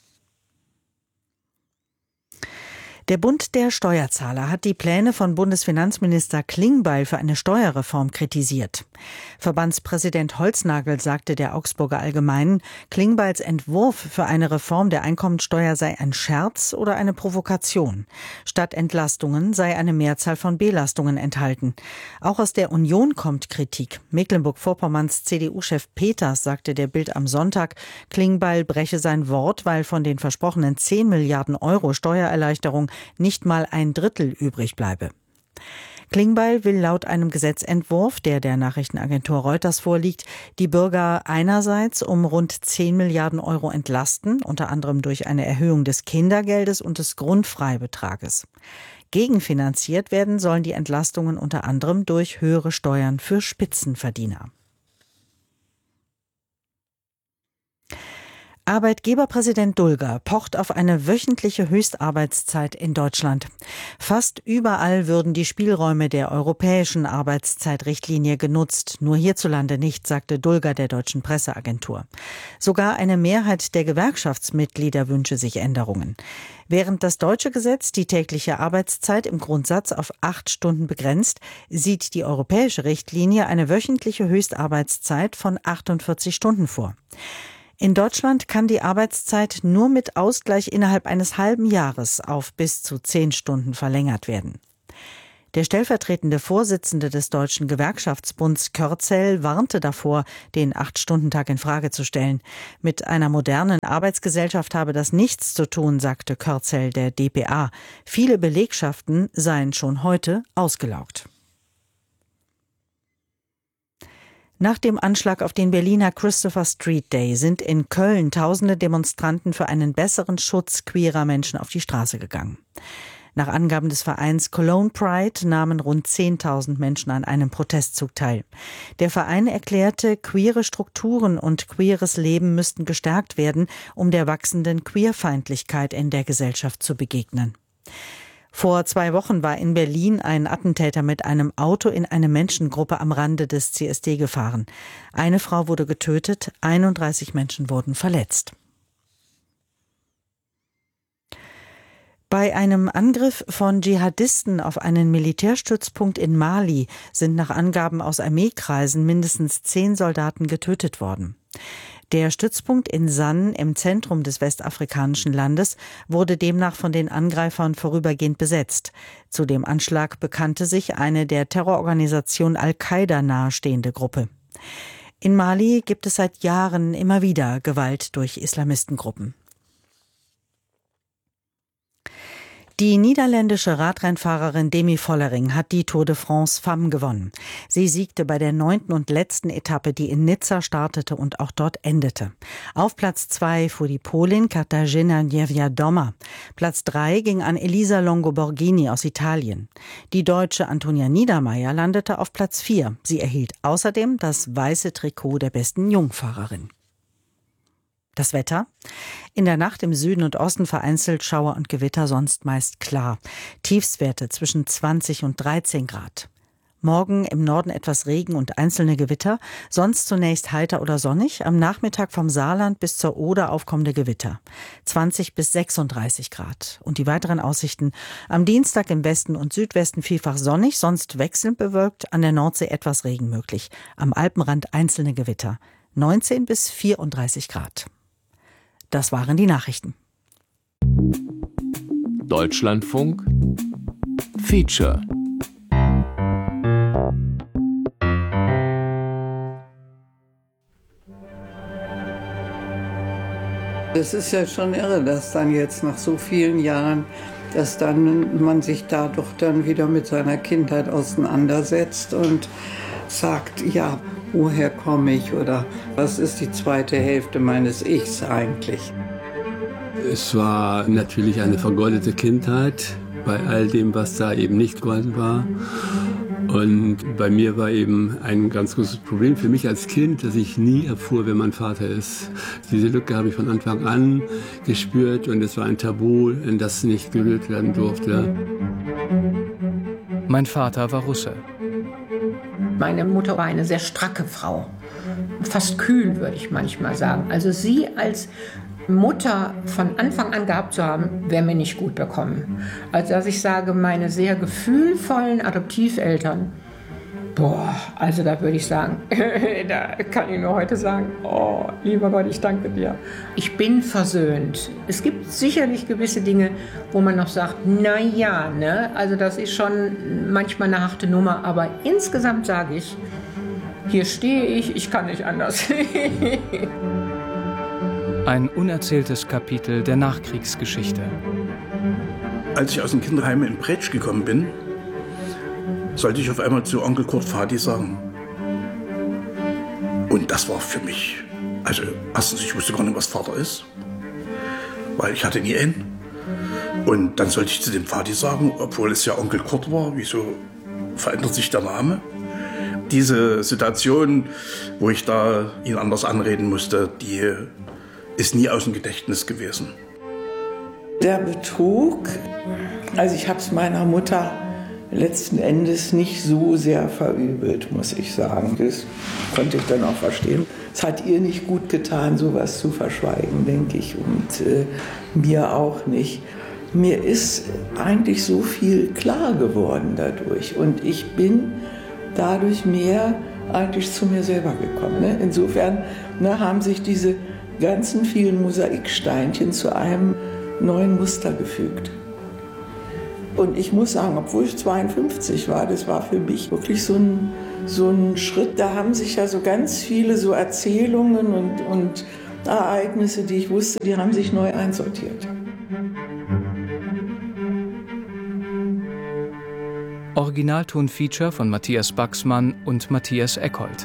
Der Bund der Steuerzahler hat die Pläne von Bundesfinanzminister Klingbeil für eine Steuerreform kritisiert. Verbandspräsident Holznagel sagte der Augsburger Allgemeinen, Klingbeils Entwurf für eine Reform der Einkommensteuer sei ein Scherz oder eine Provokation. Statt Entlastungen sei eine Mehrzahl von Belastungen enthalten. Auch aus der Union kommt Kritik. Mecklenburg-Vorpommerns CDU-Chef Peters sagte der Bild am Sonntag, Klingbeil breche sein Wort, weil von den versprochenen 10 Milliarden Euro Steuererleichterung nicht mal ein Drittel übrig bleibe. Klingbeil will laut einem Gesetzentwurf, der Nachrichtenagentur Reuters vorliegt, die Bürger einerseits um rund 10 Milliarden Euro entlasten, unter anderem durch eine Erhöhung des Kindergeldes und des Grundfreibetrages. Gegenfinanziert werden sollen die Entlastungen unter anderem durch höhere Steuern für Spitzenverdiener. Arbeitgeberpräsident Dulger pocht auf eine wöchentliche Höchstarbeitszeit in Deutschland. Fast überall würden die Spielräume der europäischen Arbeitszeitrichtlinie genutzt, nur hierzulande nicht, sagte Dulger der deutschen Presseagentur. Sogar eine Mehrheit der Gewerkschaftsmitglieder wünsche sich Änderungen. Während das deutsche Gesetz die tägliche Arbeitszeit im Grundsatz auf 8 Stunden begrenzt, sieht die europäische Richtlinie eine wöchentliche Höchstarbeitszeit von 48 Stunden vor. In Deutschland kann die Arbeitszeit nur mit Ausgleich innerhalb eines halben Jahres auf bis zu 10 Stunden verlängert werden. Der stellvertretende Vorsitzende des Deutschen Gewerkschaftsbunds Körzel warnte davor, den 8-Stunden-Tag in Frage zu stellen. Mit einer modernen Arbeitsgesellschaft habe das nichts zu tun, sagte Körzel der dpa. Viele Belegschaften seien schon heute ausgelaugt. Nach dem Anschlag auf den Berliner Christopher Street Day sind in Köln tausende Demonstranten für einen besseren Schutz queerer Menschen auf die Straße gegangen. Nach Angaben des Vereins Cologne Pride nahmen rund 10.000 Menschen an einem Protestzug teil. Der Verein erklärte, queere Strukturen und queeres Leben müssten gestärkt werden, um der wachsenden Queerfeindlichkeit in der Gesellschaft zu begegnen. Vor 2 Wochen war in Berlin ein Attentäter mit einem Auto in eine Menschengruppe am Rande des CSD gefahren. Eine Frau wurde getötet, 31 Menschen wurden verletzt. Bei einem Angriff von Dschihadisten auf einen Militärstützpunkt in Mali sind nach Angaben aus Armeekreisen mindestens 10 Soldaten getötet worden. Der Stützpunkt in Sann im Zentrum des westafrikanischen Landes wurde demnach von den Angreifern vorübergehend besetzt. Zu dem Anschlag bekannte sich eine der Terrororganisation Al-Qaida nahestehende Gruppe. In Mali gibt es seit Jahren immer wieder Gewalt durch Islamistengruppen. Die niederländische Radrennfahrerin Demi Vollering hat die Tour de France Femmes gewonnen. Sie siegte bei der 9. und letzten Etappe, die in Nizza startete und auch dort endete. Auf Platz 2 fuhr die Polin Katarzyna Niewiadoma. Platz 3 ging an Elisa Longo-Borghini aus Italien. Die Deutsche Antonia Niedermeier landete auf Platz 4. Sie erhielt außerdem das weiße Trikot der besten Jungfahrerin. Das Wetter? In der Nacht im Süden und Osten vereinzelt Schauer und Gewitter, sonst meist klar. Tiefstwerte zwischen 20 und 13 Grad. Morgen im Norden etwas Regen und einzelne Gewitter, sonst zunächst heiter oder sonnig, am Nachmittag vom Saarland bis zur Oder aufkommende Gewitter. 20 bis 36 Grad. Und die weiteren Aussichten: am Dienstag im Westen und Südwesten vielfach sonnig, sonst wechselnd bewölkt, an der Nordsee etwas Regen möglich. Am Alpenrand einzelne Gewitter. 19 bis 34 Grad. Das waren die Nachrichten. Deutschlandfunk Feature. Es ist ja schon irre, dass dann jetzt nach so vielen Jahren, dass dann man sich da doch dann wieder mit seiner Kindheit auseinandersetzt und sagt, ja, woher komme ich oder was ist die zweite Hälfte meines Ichs eigentlich? Es war natürlich eine vergeudete Kindheit bei all dem, was da eben nicht Gold war. Und bei mir war eben ein ganz großes Problem für mich als Kind, dass ich nie erfuhr, wer mein Vater ist. Diese Lücke habe ich von Anfang an gespürt und es war ein Tabu, in das nicht gerührt werden durfte. Mein Vater war Russe. Meine Mutter war eine sehr stracke Frau, fast kühl, würde ich manchmal sagen. Also sie als Mutter von Anfang an gehabt zu haben, wäre mir nicht gut bekommen. Also dass ich sage, meine sehr gefühlvollen Adoptiveltern, also da würde ich sagen, da kann ich nur heute sagen, oh, lieber Gott, ich danke dir. Ich bin versöhnt. Es gibt sicherlich gewisse Dinge, wo man noch sagt, na ja, ne, also das ist schon manchmal eine harte Nummer, aber insgesamt sage ich, hier stehe ich kann nicht anders. Ein unerzähltes Kapitel der Nachkriegsgeschichte. Als ich aus dem Kinderheim in Pretsch gekommen bin, sollte ich auf einmal zu Onkel Kurt Vati sagen. Und das war für mich, also erstens, ich wusste gar nicht, was Vater ist, weil ich hatte nie einen. Und dann sollte ich zu dem Vati sagen, obwohl es ja Onkel Kurt war, wieso verändert sich der Name? Diese Situation, wo ich da ihn anders anreden musste, die ist nie aus dem Gedächtnis gewesen. Der Betrug, also ich habe es meiner Mutter letzten Endes nicht so sehr verübelt, muss ich sagen. Das konnte ich dann auch verstehen. Es hat ihr nicht gut getan, sowas zu verschweigen, denke ich, und mir auch nicht. Mir ist eigentlich so viel klar geworden dadurch und ich bin dadurch mehr eigentlich zu mir selber gekommen. Ne? Insofern haben sich diese ganzen vielen Mosaiksteinchen zu einem neuen Muster gefügt. Und ich muss sagen, obwohl ich 52 war, das war für mich wirklich so ein Schritt. Da haben sich ja so ganz viele so Erzählungen und Ereignisse, die ich wusste, die haben sich neu einsortiert. Originalton-Feature von Matthias Baxmann und Matthias Eckhold.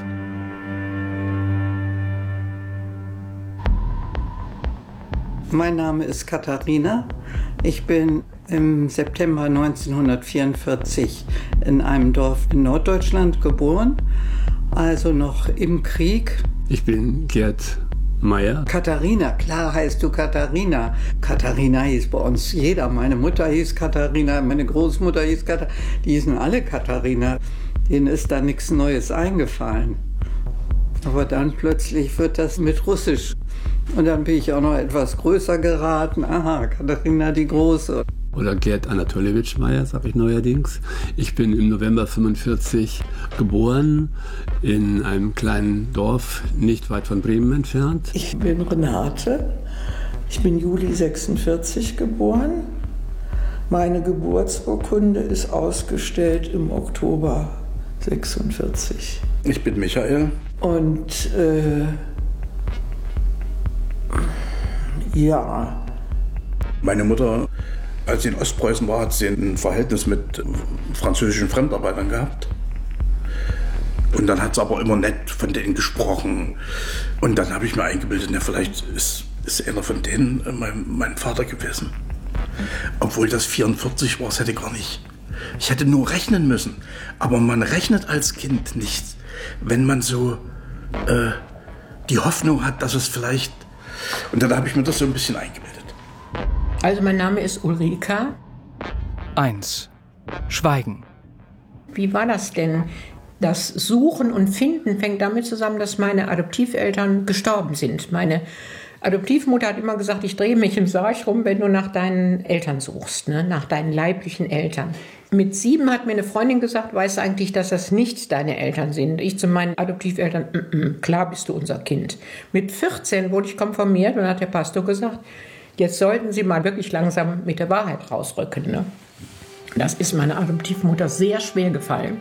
Mein Name ist Katharina. Ich bin im September 1944 in einem Dorf in Norddeutschland geboren, also noch im Krieg. Ich bin Gerd Meier. Katharina, klar heißt du Katharina. Katharina hieß bei uns jeder. Meine Mutter hieß Katharina, meine Großmutter hieß Katharina. Die hießen alle Katharina. Denen ist da nichts Neues eingefallen. Aber dann plötzlich wird das mit Russisch. Und dann bin ich auch noch etwas größer geraten. Aha, Katharina die Große. Oder Gerd Anatoliewitsch Meier, sage ich neuerdings. Ich bin im November 1945 geboren in einem kleinen Dorf nicht weit von Bremen entfernt. Ich bin Renate. Ich bin Juli 1946 geboren. Meine Geburtsurkunde ist ausgestellt im Oktober 1946. Ich bin Michael. Und ja. Meine Mutter, als sie in Ostpreußen war, hat sie ein Verhältnis mit französischen Fremdarbeitern gehabt. Und dann hat sie aber immer nett von denen gesprochen. Und dann habe ich mir eingebildet, na, vielleicht ist einer von denen mein Vater gewesen. Obwohl das 44 war, das hätte gar nicht. Ich hätte nur rechnen müssen. Aber man rechnet als Kind nicht, wenn man so die Hoffnung hat, dass es vielleicht... Und dann habe ich mir das so ein bisschen eingebildet. Also mein Name ist Ulrika. 1. Schweigen. Wie war das denn? Das Suchen und Finden fängt damit zusammen, dass meine Adoptiveltern gestorben sind. Meine Adoptivmutter hat immer gesagt, ich drehe mich im Sarg rum, wenn du nach deinen Eltern suchst, ne? Nach deinen leiblichen Eltern. Mit 7 hat mir eine Freundin gesagt, weißt du eigentlich, dass das nicht deine Eltern sind? Ich zu meinen Adoptiveltern, klar bist du unser Kind. Mit 14 wurde ich konfirmiert und hat der Pastor gesagt, jetzt sollten Sie mal wirklich langsam mit der Wahrheit rausrücken. Ne? Das ist meiner Adoptivmutter sehr schwer gefallen.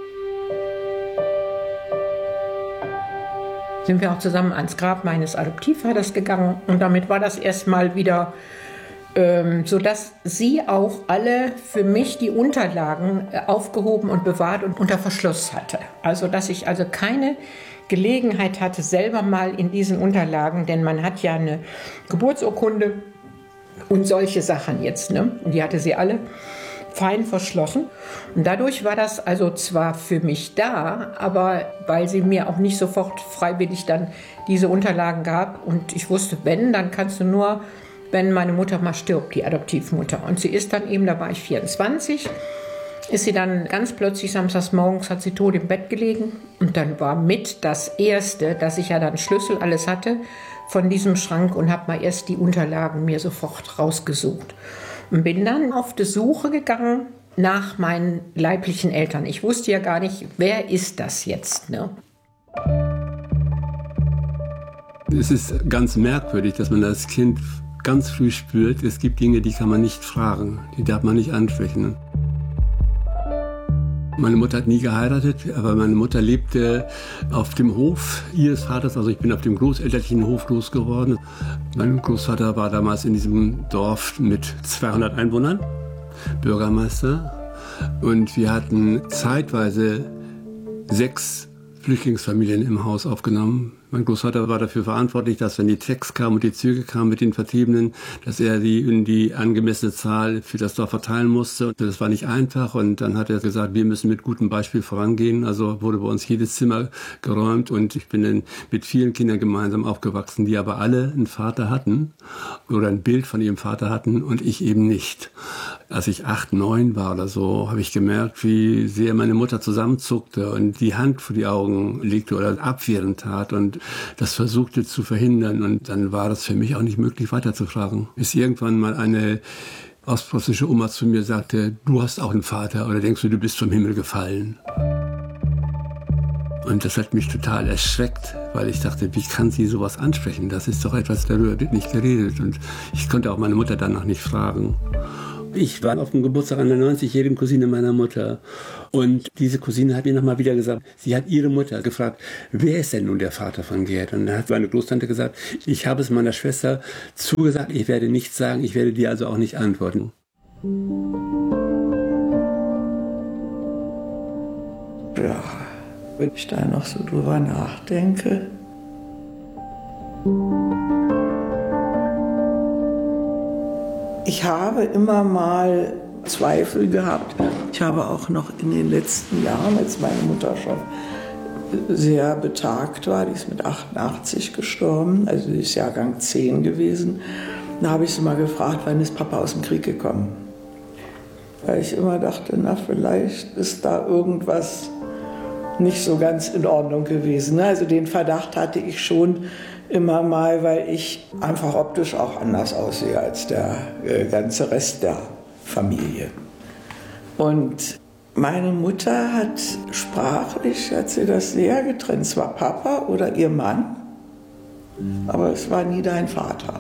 Sind wir auch zusammen ans Grab meines Adoptivvaters gegangen und damit war das erstmal wieder sodass sie auch alle für mich die Unterlagen aufgehoben und bewahrt und unter Verschluss hatte. Also dass ich also keine Gelegenheit hatte, selber mal in diesen Unterlagen, denn man hat ja eine Geburtsurkunde und solche Sachen jetzt, ne? Und die hatte sie alle fein verschlossen. Und dadurch war das also zwar für mich da, aber weil sie mir auch nicht sofort freiwillig dann diese Unterlagen gab und ich wusste, wenn, dann kannst du nur, wenn meine Mutter mal stirbt, die Adoptivmutter. Und sie ist dann eben, da war ich 24, ist sie dann ganz plötzlich samstags morgens, hat sie tot im Bett gelegen. Und dann war mit das Erste, dass ich ja dann Schlüssel, alles hatte von diesem Schrank und habe mal erst die Unterlagen mir sofort rausgesucht. Und bin dann auf die Suche gegangen nach meinen leiblichen Eltern. Ich wusste ja gar nicht, wer ist das jetzt, ne? Es ist ganz merkwürdig, dass man als Kind ganz früh spürt, es gibt Dinge, die kann man nicht fragen, die darf man nicht ansprechen. Meine Mutter hat nie geheiratet, aber meine Mutter lebte auf dem Hof ihres Vaters, also ich bin auf dem großelterlichen Hof groß geworden. Mein Großvater war damals in diesem Dorf mit 200 Einwohnern, Bürgermeister. Und wir hatten zeitweise 6 Flüchtlingsfamilien im Haus aufgenommen. Mein Großvater war dafür verantwortlich, dass wenn die Tracks kamen und die Züge kamen mit den Vertriebenen, dass er die in die angemessene Zahl für das Dorf verteilen musste. Das war nicht einfach und dann hat er gesagt, wir müssen mit gutem Beispiel vorangehen. Also wurde bei uns jedes Zimmer geräumt und ich bin dann mit vielen Kindern gemeinsam aufgewachsen, die aber alle einen Vater hatten oder ein Bild von ihrem Vater hatten und ich eben nicht. Als ich 8, 9 war oder so, habe ich gemerkt, wie sehr meine Mutter zusammenzuckte und die Hand vor die Augen legte oder abwehrend tat und das versuchte zu verhindern. Und dann war das für mich auch nicht möglich, weiterzufragen. Bis irgendwann mal eine ostpreußische Oma zu mir sagte, du hast auch einen Vater oder denkst du bist vom Himmel gefallen? Und das hat mich total erschreckt, weil ich dachte, wie kann sie sowas ansprechen? Das ist doch etwas, darüber wird nicht geredet. Und ich konnte auch meine Mutter danach nicht fragen. Ich war auf dem Geburtstag einer 90-jährigen Cousine meiner Mutter. Und diese Cousine hat mir nochmal wieder gesagt, sie hat ihre Mutter gefragt, wer ist denn nun der Vater von Gerd? Und dann hat meine Großtante gesagt, ich habe es meiner Schwester zugesagt, ich werde nichts sagen, ich werde dir also auch nicht antworten. Ja, wenn ich da noch so drüber nachdenke. Ich habe immer mal Zweifel gehabt. Ich habe auch noch in den letzten Jahren, als meine Mutter schon sehr betagt war, die ist mit 88 gestorben, also sie ist Jahrgang 10 gewesen, da habe ich sie mal gefragt, wann ist Papa aus dem Krieg gekommen? Weil ich immer dachte, na vielleicht ist da irgendwas nicht so ganz in Ordnung gewesen. Also den Verdacht hatte ich schon immer mal, weil ich einfach optisch auch anders aussehe als der ganze Rest der Familie. Und meine Mutter hat sprachlich, hat sie das sehr getrennt. Es war Papa oder ihr Mann, aber es war nie dein Vater.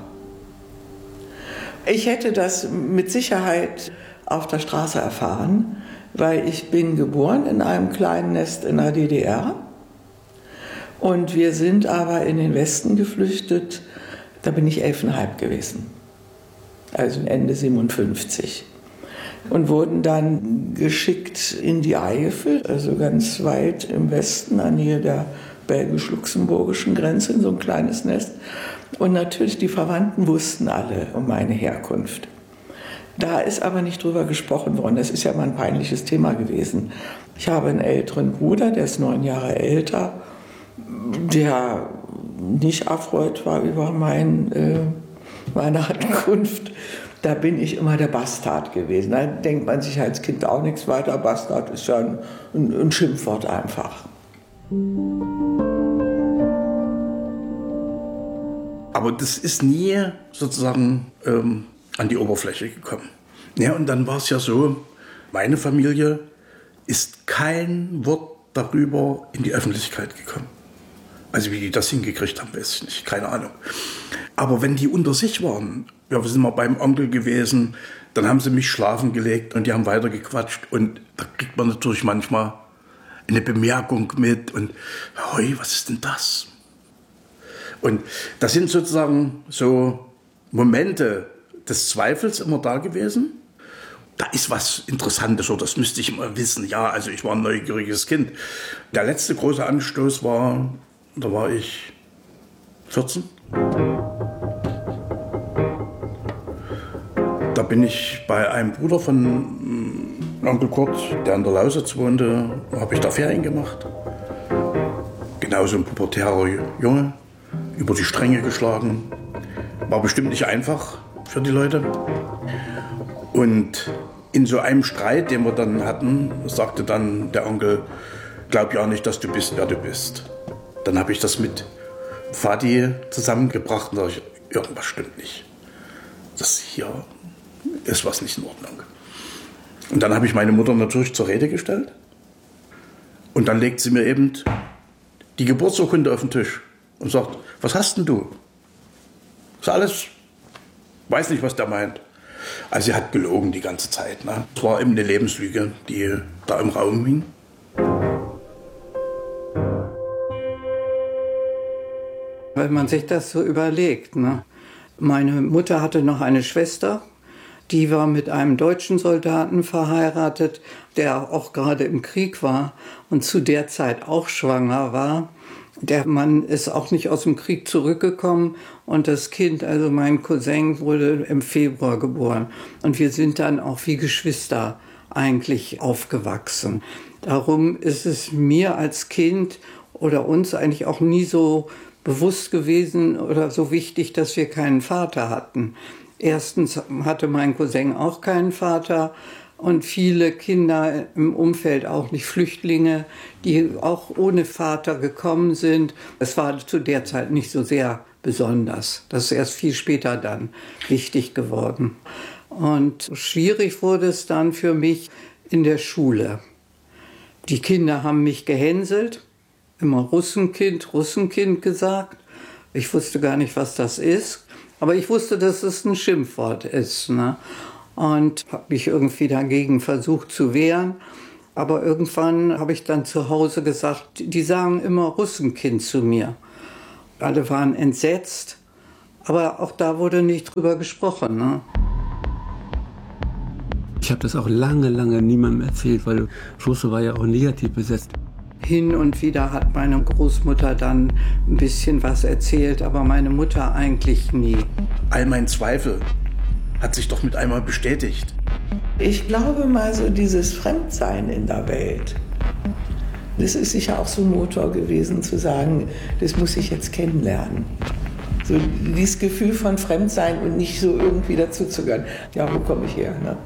Ich hätte das mit Sicherheit auf der Straße erfahren, weil ich bin geboren in einem kleinen Nest in der DDR. Und wir sind aber in den Westen geflüchtet, da bin ich 11,5 gewesen, also Ende 57. Und wurden dann geschickt in die Eifel, also ganz weit im Westen, in der Nähe der belgisch-luxemburgischen Grenze, in so ein kleines Nest. Und natürlich, die Verwandten wussten alle um meine Herkunft. Da ist aber nicht drüber gesprochen worden, das ist ja mal ein peinliches Thema gewesen. Ich habe einen älteren Bruder, der ist 9 Jahre älter, der nicht erfreut war über meine Ankunft. Da bin ich immer der Bastard gewesen. Da denkt man sich als Kind auch nichts weiter. Bastard ist ja ein Schimpfwort einfach. Aber das ist nie sozusagen an die Oberfläche gekommen. Ja, und dann war es ja so, meine Familie ist kein Wort darüber in die Öffentlichkeit gekommen. Also wie die das hingekriegt haben, weiß ich nicht, keine Ahnung. Aber wenn die unter sich waren, ja, wir sind mal beim Onkel gewesen, dann haben sie mich schlafen gelegt und die haben weitergequatscht. Und da kriegt man natürlich manchmal eine Bemerkung mit und, hoi, was ist denn das? Und das sind sozusagen so Momente des Zweifels immer da gewesen. Da ist was Interessantes, oder das müsste ich immer wissen. Ja, also ich war ein neugieriges Kind. Der letzte große Anstoß war, da war ich 14. Da bin ich bei einem Bruder von Onkel Kurt, der in der Lausitz wohnte, habe ich da Ferien gemacht. Genauso ein pubertärer Junge, über die Stränge geschlagen. War bestimmt nicht einfach für die Leute. Und in so einem Streit, den wir dann hatten, sagte dann der Onkel, glaub ja nicht, dass du bist, wer du bist. Dann habe ich das mit Vati zusammengebracht und dachte ich, irgendwas stimmt nicht. Das hier ist was nicht in Ordnung. Und dann habe ich meine Mutter natürlich zur Rede gestellt. Und dann legt sie mir eben die Geburtsurkunde auf den Tisch und sagt, was hast denn du? Ist alles, weiß nicht, was der meint. Also sie hat gelogen die ganze Zeit. Ne? Es war eben eine Lebenslüge, die da im Raum hing. Wenn man sich das so überlegt. Ne? Meine Mutter hatte noch eine Schwester, Die war mit einem deutschen Soldaten verheiratet, der auch gerade im Krieg war und zu der Zeit auch schwanger war. Der Mann ist auch nicht aus dem Krieg zurückgekommen und das Kind, also mein Cousin, wurde im Februar geboren. Und wir sind dann auch wie Geschwister eigentlich aufgewachsen. Darum ist es mir als Kind oder uns eigentlich auch nie so bewusst gewesen oder so wichtig, dass wir keinen Vater hatten. Erstens hatte mein Cousin auch keinen Vater und viele Kinder im Umfeld auch nicht, Flüchtlinge, die auch ohne Vater gekommen sind. Es war zu der Zeit nicht so sehr besonders. Das ist erst viel später dann wichtig geworden. Und schwierig wurde es dann für mich in der Schule. Die Kinder haben mich gehänselt, immer Russenkind, Russenkind gesagt. Ich wusste gar nicht, was das ist. Aber ich wusste, dass es ein Schimpfwort ist, ne? Und habe mich irgendwie dagegen versucht zu wehren. Aber irgendwann habe ich dann zu Hause gesagt, die sagen immer Russenkind zu mir. Alle waren entsetzt, aber auch da wurde nicht drüber gesprochen, ne? Ich habe das auch lange niemandem erzählt, weil Russe war ja auch negativ besetzt. Hin und wieder hat meine Großmutter dann ein bisschen was erzählt, aber meine Mutter eigentlich nie. All mein Zweifel hat sich doch mit einmal bestätigt. Ich glaube mal so dieses Fremdsein in der Welt. Das ist sicher auch so ein Motor gewesen, zu sagen, das muss ich jetzt kennenlernen. So dieses Gefühl von Fremdsein und nicht so irgendwie dazuzugehören. Ja, wo komme ich her? Ne?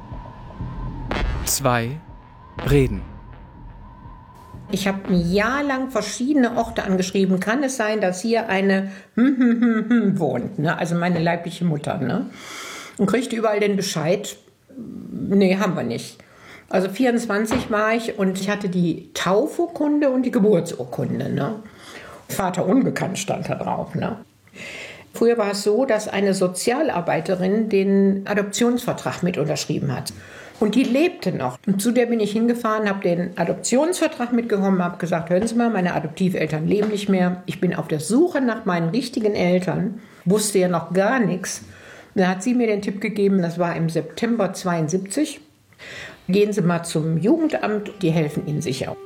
2. Reden. Ich habe ein Jahr lang verschiedene Orte angeschrieben. Kann es sein, dass hier eine wohnt, ne? Also meine leibliche Mutter, ne? Und kriegte überall den Bescheid, nee, haben wir nicht. Also 24 war ich und ich hatte die Taufurkunde und die Geburtsurkunde, ne? Vater unbekannt stand da drauf, ne? Früher war es so, dass eine Sozialarbeiterin den Adoptionsvertrag mit unterschrieben hat. Und die lebte noch. Und zu der bin ich hingefahren, habe den Adoptionsvertrag mitgenommen, habe gesagt, hören Sie mal, meine Adoptiveltern leben nicht mehr. Ich bin auf der Suche nach meinen richtigen Eltern, wusste ja noch gar nichts. Da hat sie mir den Tipp gegeben, das war im September 72. Gehen Sie mal zum Jugendamt, die helfen Ihnen sicher.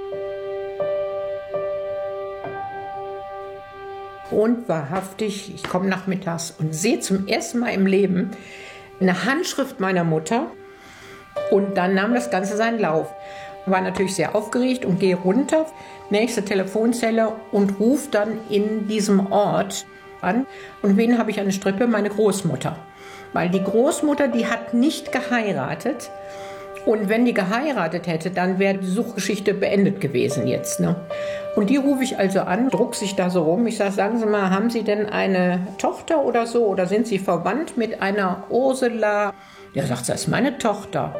Und wahrhaftig, ich komme nachmittags und sehe zum ersten Mal im Leben eine Handschrift meiner Mutter. Und dann nahm das Ganze seinen Lauf. War natürlich sehr aufgeregt und gehe runter, nächste Telefonzelle und rufe dann in diesem Ort an. Und wen habe ich an der Strippe? Meine Großmutter. Weil die Großmutter, die hat nicht geheiratet. Und wenn die geheiratet hätte, dann wäre die Suchgeschichte beendet gewesen jetzt, ne? Und die rufe ich also an, druck sich da so rum. Ich sage, sagen Sie mal, haben Sie denn eine Tochter oder so? Oder sind Sie verwandt mit einer Ursula? Ja, sagt sie, das ist meine Tochter.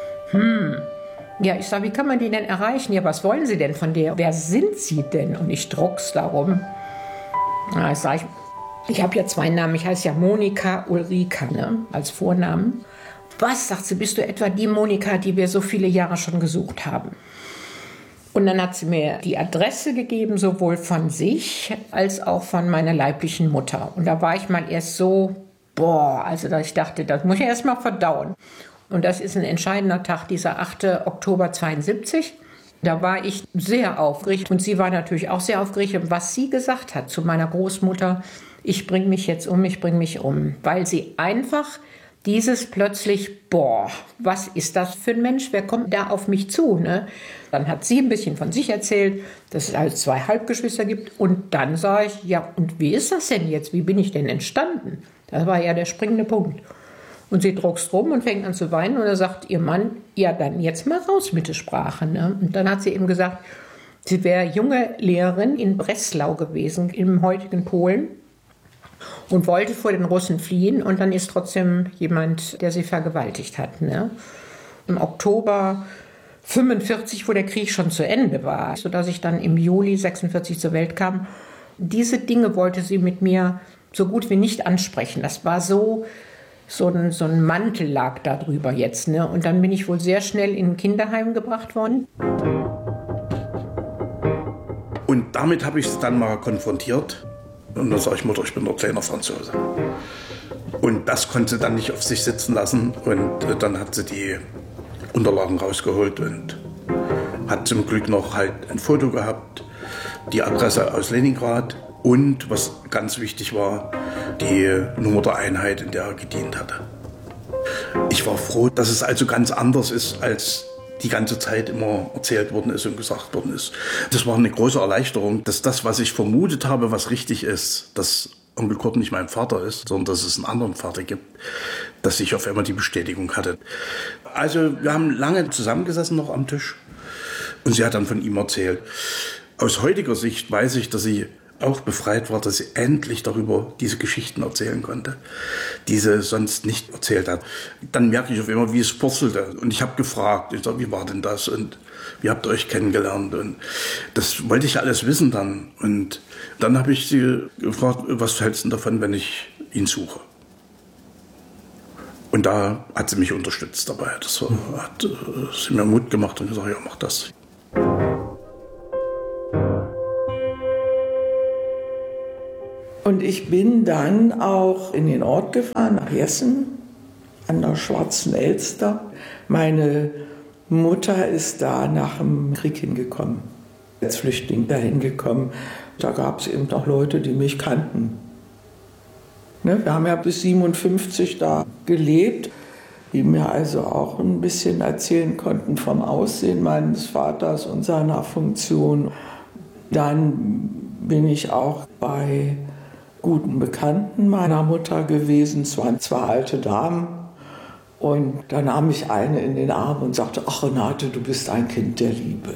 Ja, ich sage, wie kann man die denn erreichen? Ja, was wollen Sie denn von der? Wer sind Sie denn? Und ich druck's darum. Ja, ich sage, ich habe ja 2 Namen. Ich heiße ja Monika Ulrika, ne, als Vornamen. Was, sagt sie, bist du etwa die Monika, die wir so viele Jahre schon gesucht haben? Und dann hat sie mir die Adresse gegeben, sowohl von sich als auch von meiner leiblichen Mutter. Und da war ich mal erst so, also ich dachte, das muss ich erst mal verdauen. Und das ist ein entscheidender Tag, dieser 8. Oktober 72. Da war ich sehr aufgeregt und sie war natürlich auch sehr aufgeregt. Und was sie gesagt hat zu meiner Großmutter, ich bringe mich jetzt um, ich bringe mich um. Weil sie einfach dieses plötzlich, was ist das für ein Mensch, wer kommt da auf mich zu, ne? Dann hat sie ein bisschen von sich erzählt, dass es halt 2 Halbgeschwister gibt. Und dann sage ich, ja, und wie ist das denn jetzt? Wie bin ich denn entstanden? Das war ja der springende Punkt. Und sie druckst rum und fängt an zu weinen. Und da sagt ihr Mann, ja, dann jetzt mal raus mit der Sprache, ne? Und dann hat sie eben gesagt, sie wäre junge Lehrerin in Breslau gewesen, im heutigen Polen. Und wollte vor den Russen fliehen. Und dann ist trotzdem jemand, der sie vergewaltigt hat, ne? Im Oktober 45, wo der Krieg schon zu Ende war, sodass ich dann im Juli 46 zur Welt kam. Diese Dinge wollte sie mit mir so gut wie nicht ansprechen. Das war so ein Mantel lag da drüber jetzt, ne? Und dann bin ich wohl sehr schnell in ein Kinderheim gebracht worden. Und damit habe ich es dann mal konfrontiert. Und dann sage ich, Mutter, ich bin der kleine Franzose. Und das konnte sie dann nicht auf sich sitzen lassen. Und dann hat sie die Unterlagen rausgeholt und hat zum Glück noch halt ein Foto gehabt, die Adresse aus Leningrad und, was ganz wichtig war, die Nummer der Einheit, in der er gedient hatte. Ich war froh, dass es also ganz anders ist, als die ganze Zeit immer erzählt worden ist und gesagt worden ist. Das war eine große Erleichterung, dass das, was ich vermutet habe, was richtig ist, dass Onkel Kurt nicht mein Vater ist, sondern dass es einen anderen Vater gibt, dass ich auf einmal die Bestätigung hatte. Also wir haben lange zusammengesessen noch am Tisch und sie hat dann von ihm erzählt. Aus heutiger Sicht weiß ich, dass sie auch befreit war, dass sie endlich darüber diese Geschichten erzählen konnte, die sie sonst nicht erzählt hat. Dann merke ich auf einmal, wie es purzelte. Und ich habe gefragt, ich sag, wie war denn das und wie habt ihr euch kennengelernt? Und das wollte ich alles wissen dann. Und dann habe ich sie gefragt, was hältst du davon, wenn ich ihn suche? Und da hat sie mich unterstützt dabei. Das hat sie mir Mut gemacht und gesagt, ja, mach das. Und ich bin dann auch in den Ort gefahren, nach Jessen, an der Schwarzen Elster. Meine Mutter ist da nach dem Krieg hingekommen, als Flüchtling dahin gekommen. Da gab es eben noch Leute, die mich kannten. Ne, wir haben ja bis 57 da gelebt, die mir also auch ein bisschen erzählen konnten vom Aussehen meines Vaters und seiner Funktion. Dann bin ich auch bei guten Bekannten meiner Mutter gewesen. Es waren zwei alte Damen. Und da nahm mich eine in den Arm und sagte, ach Renate, du bist ein Kind der Liebe.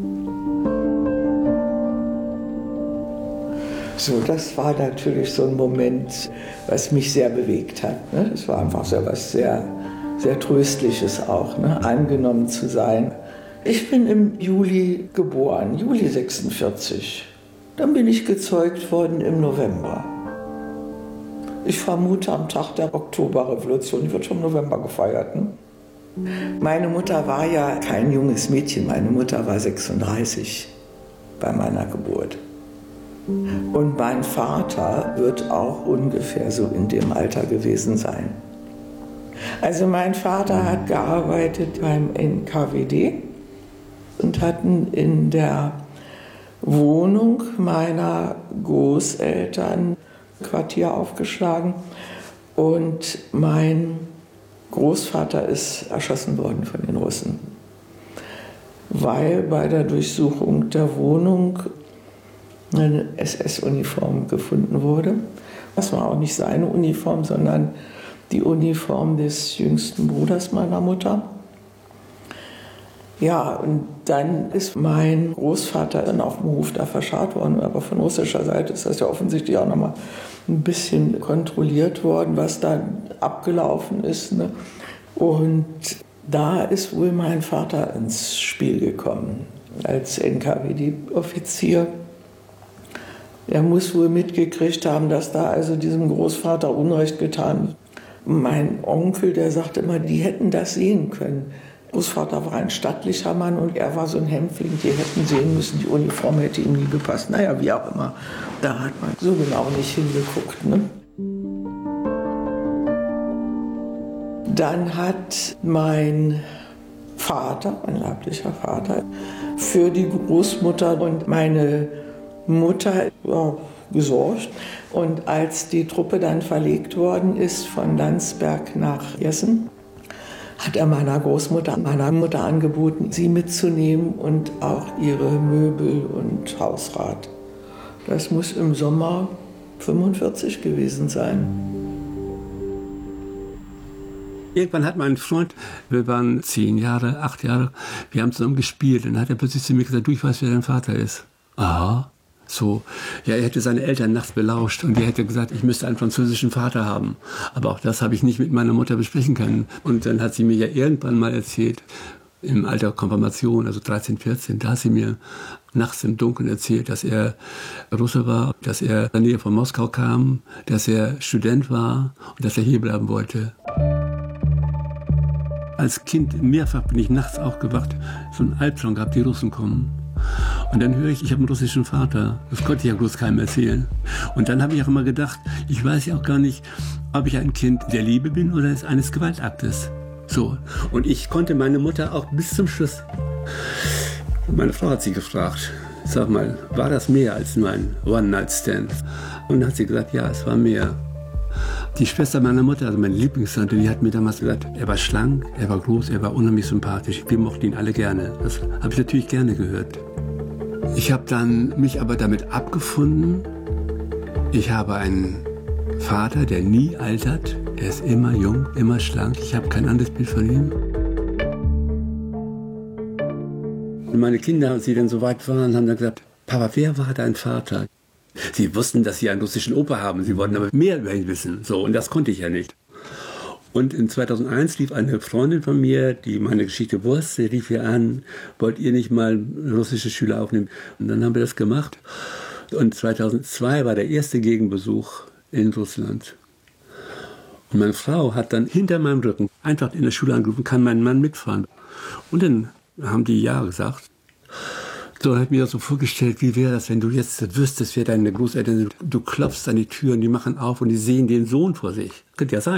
So, das war natürlich so ein Moment, was mich sehr bewegt hat. Ne? Das war einfach so etwas sehr, sehr Tröstliches auch, ne? Angenommen zu sein. Ich bin im Juli geboren, Juli 46. Dann bin ich gezeugt worden im November. Ich vermute am Tag der Oktoberrevolution, die wird schon im November gefeiert. Ne? Meine Mutter war ja kein junges Mädchen, meine Mutter war 36 bei meiner Geburt. Und mein Vater wird auch ungefähr so in dem Alter gewesen sein. Also mein Vater hat gearbeitet beim NKWD und hatten in der Wohnung meiner Großeltern Quartier aufgeschlagen und mein Großvater ist erschossen worden von den Russen, weil bei der Durchsuchung der Wohnung eine SS-Uniform gefunden wurde. Das war auch nicht seine Uniform, sondern die Uniform des jüngsten Bruders meiner Mutter. Ja, und dann ist mein Großvater dann auf dem Hof da verscharrt worden, aber von russischer Seite ist das ja offensichtlich auch nochmal ein bisschen kontrolliert worden, was da abgelaufen ist. Ne? Und da ist wohl mein Vater ins Spiel gekommen, als NKWD-Offizier. Er muss wohl mitgekriegt haben, dass da also diesem Großvater Unrecht getan wird. Mein Onkel, der sagte immer, die hätten das sehen können. Großvater war ein stattlicher Mann und er war so ein Hämpfling, die hätten sehen müssen, die Uniform hätte ihm nie gepasst. Naja, wie auch immer, da hat man so genau nicht hingeguckt. Ne? Dann hat mein Vater, mein leiblicher Vater, für die Großmutter und meine Mutter gesorgt. Und als die Truppe dann verlegt worden ist von Landsberg nach Jessen, hat er meiner Großmutter, meiner Mutter angeboten, sie mitzunehmen und auch ihre Möbel und Hausrat. Das muss im Sommer 45 gewesen sein. Irgendwann hat mein Freund, wir waren 10 Jahre, 8 Jahre, wir haben zusammen gespielt. Und dann hat er plötzlich zu mir gesagt, du, ich weiß, wer dein Vater ist. Aha. So, ja, er hätte seine Eltern nachts belauscht und er hätte gesagt, ich müsste einen französischen Vater haben. Aber auch das habe ich nicht mit meiner Mutter besprechen können. Und dann hat sie mir ja irgendwann mal erzählt, im Alter der Konfirmation, also 13, 14, da hat sie mir nachts im Dunkeln erzählt, dass er Russe war, dass er in der Nähe von Moskau kam, dass er Student war und dass er hier bleiben wollte. Als Kind mehrfach bin ich nachts aufgewacht, so einen Albtraum gehabt, die Russen kommen. Und dann höre ich habe einen russischen Vater. Das konnte ich ja bloß keinem erzählen. Und dann habe ich auch immer gedacht, ich weiß ja auch gar nicht, ob ich ein Kind der Liebe bin oder eines Gewaltaktes. So. Und ich konnte meine Mutter auch bis zum Schluss. Meine Frau hat sie gefragt, sag mal, war das mehr als nur ein One-Night-Stand? Und dann hat sie gesagt, ja, es war mehr. Die Schwester meiner Mutter, also meine Lieblingstante, die hat mir damals gesagt, er war schlank, er war groß, er war unheimlich sympathisch. Wir mochten ihn alle gerne. Das habe ich natürlich gerne gehört. Ich habe dann mich aber damit abgefunden. Ich habe einen Vater, der nie altert. Er ist immer jung, immer schlank. Ich habe kein anderes Bild von ihm. Und meine Kinder, als sie dann so weit waren, haben dann gesagt, Papa, wer war dein Vater? Sie wussten, dass sie einen russischen Opa haben. Sie wollten aber mehr über ihn wissen. So, und das konnte ich ja nicht. Und in 2001 rief eine Freundin von mir, die meine Geschichte wusste, rief ihr an, wollt ihr nicht mal russische Schüler aufnehmen? Und dann haben wir das gemacht. Und 2002 war der erste Gegenbesuch in Russland. Und meine Frau hat dann hinter meinem Rücken einfach in der Schule angerufen, kann mein Mann mitfahren? Und dann haben die ja gesagt. So habe ich mir das so vorgestellt, wie wäre das, wenn du jetzt wüsstest, wer deine Großeltern sind. Du klopfst an die Tür und die machen auf und die sehen den Sohn vor sich. Könnte ja sein.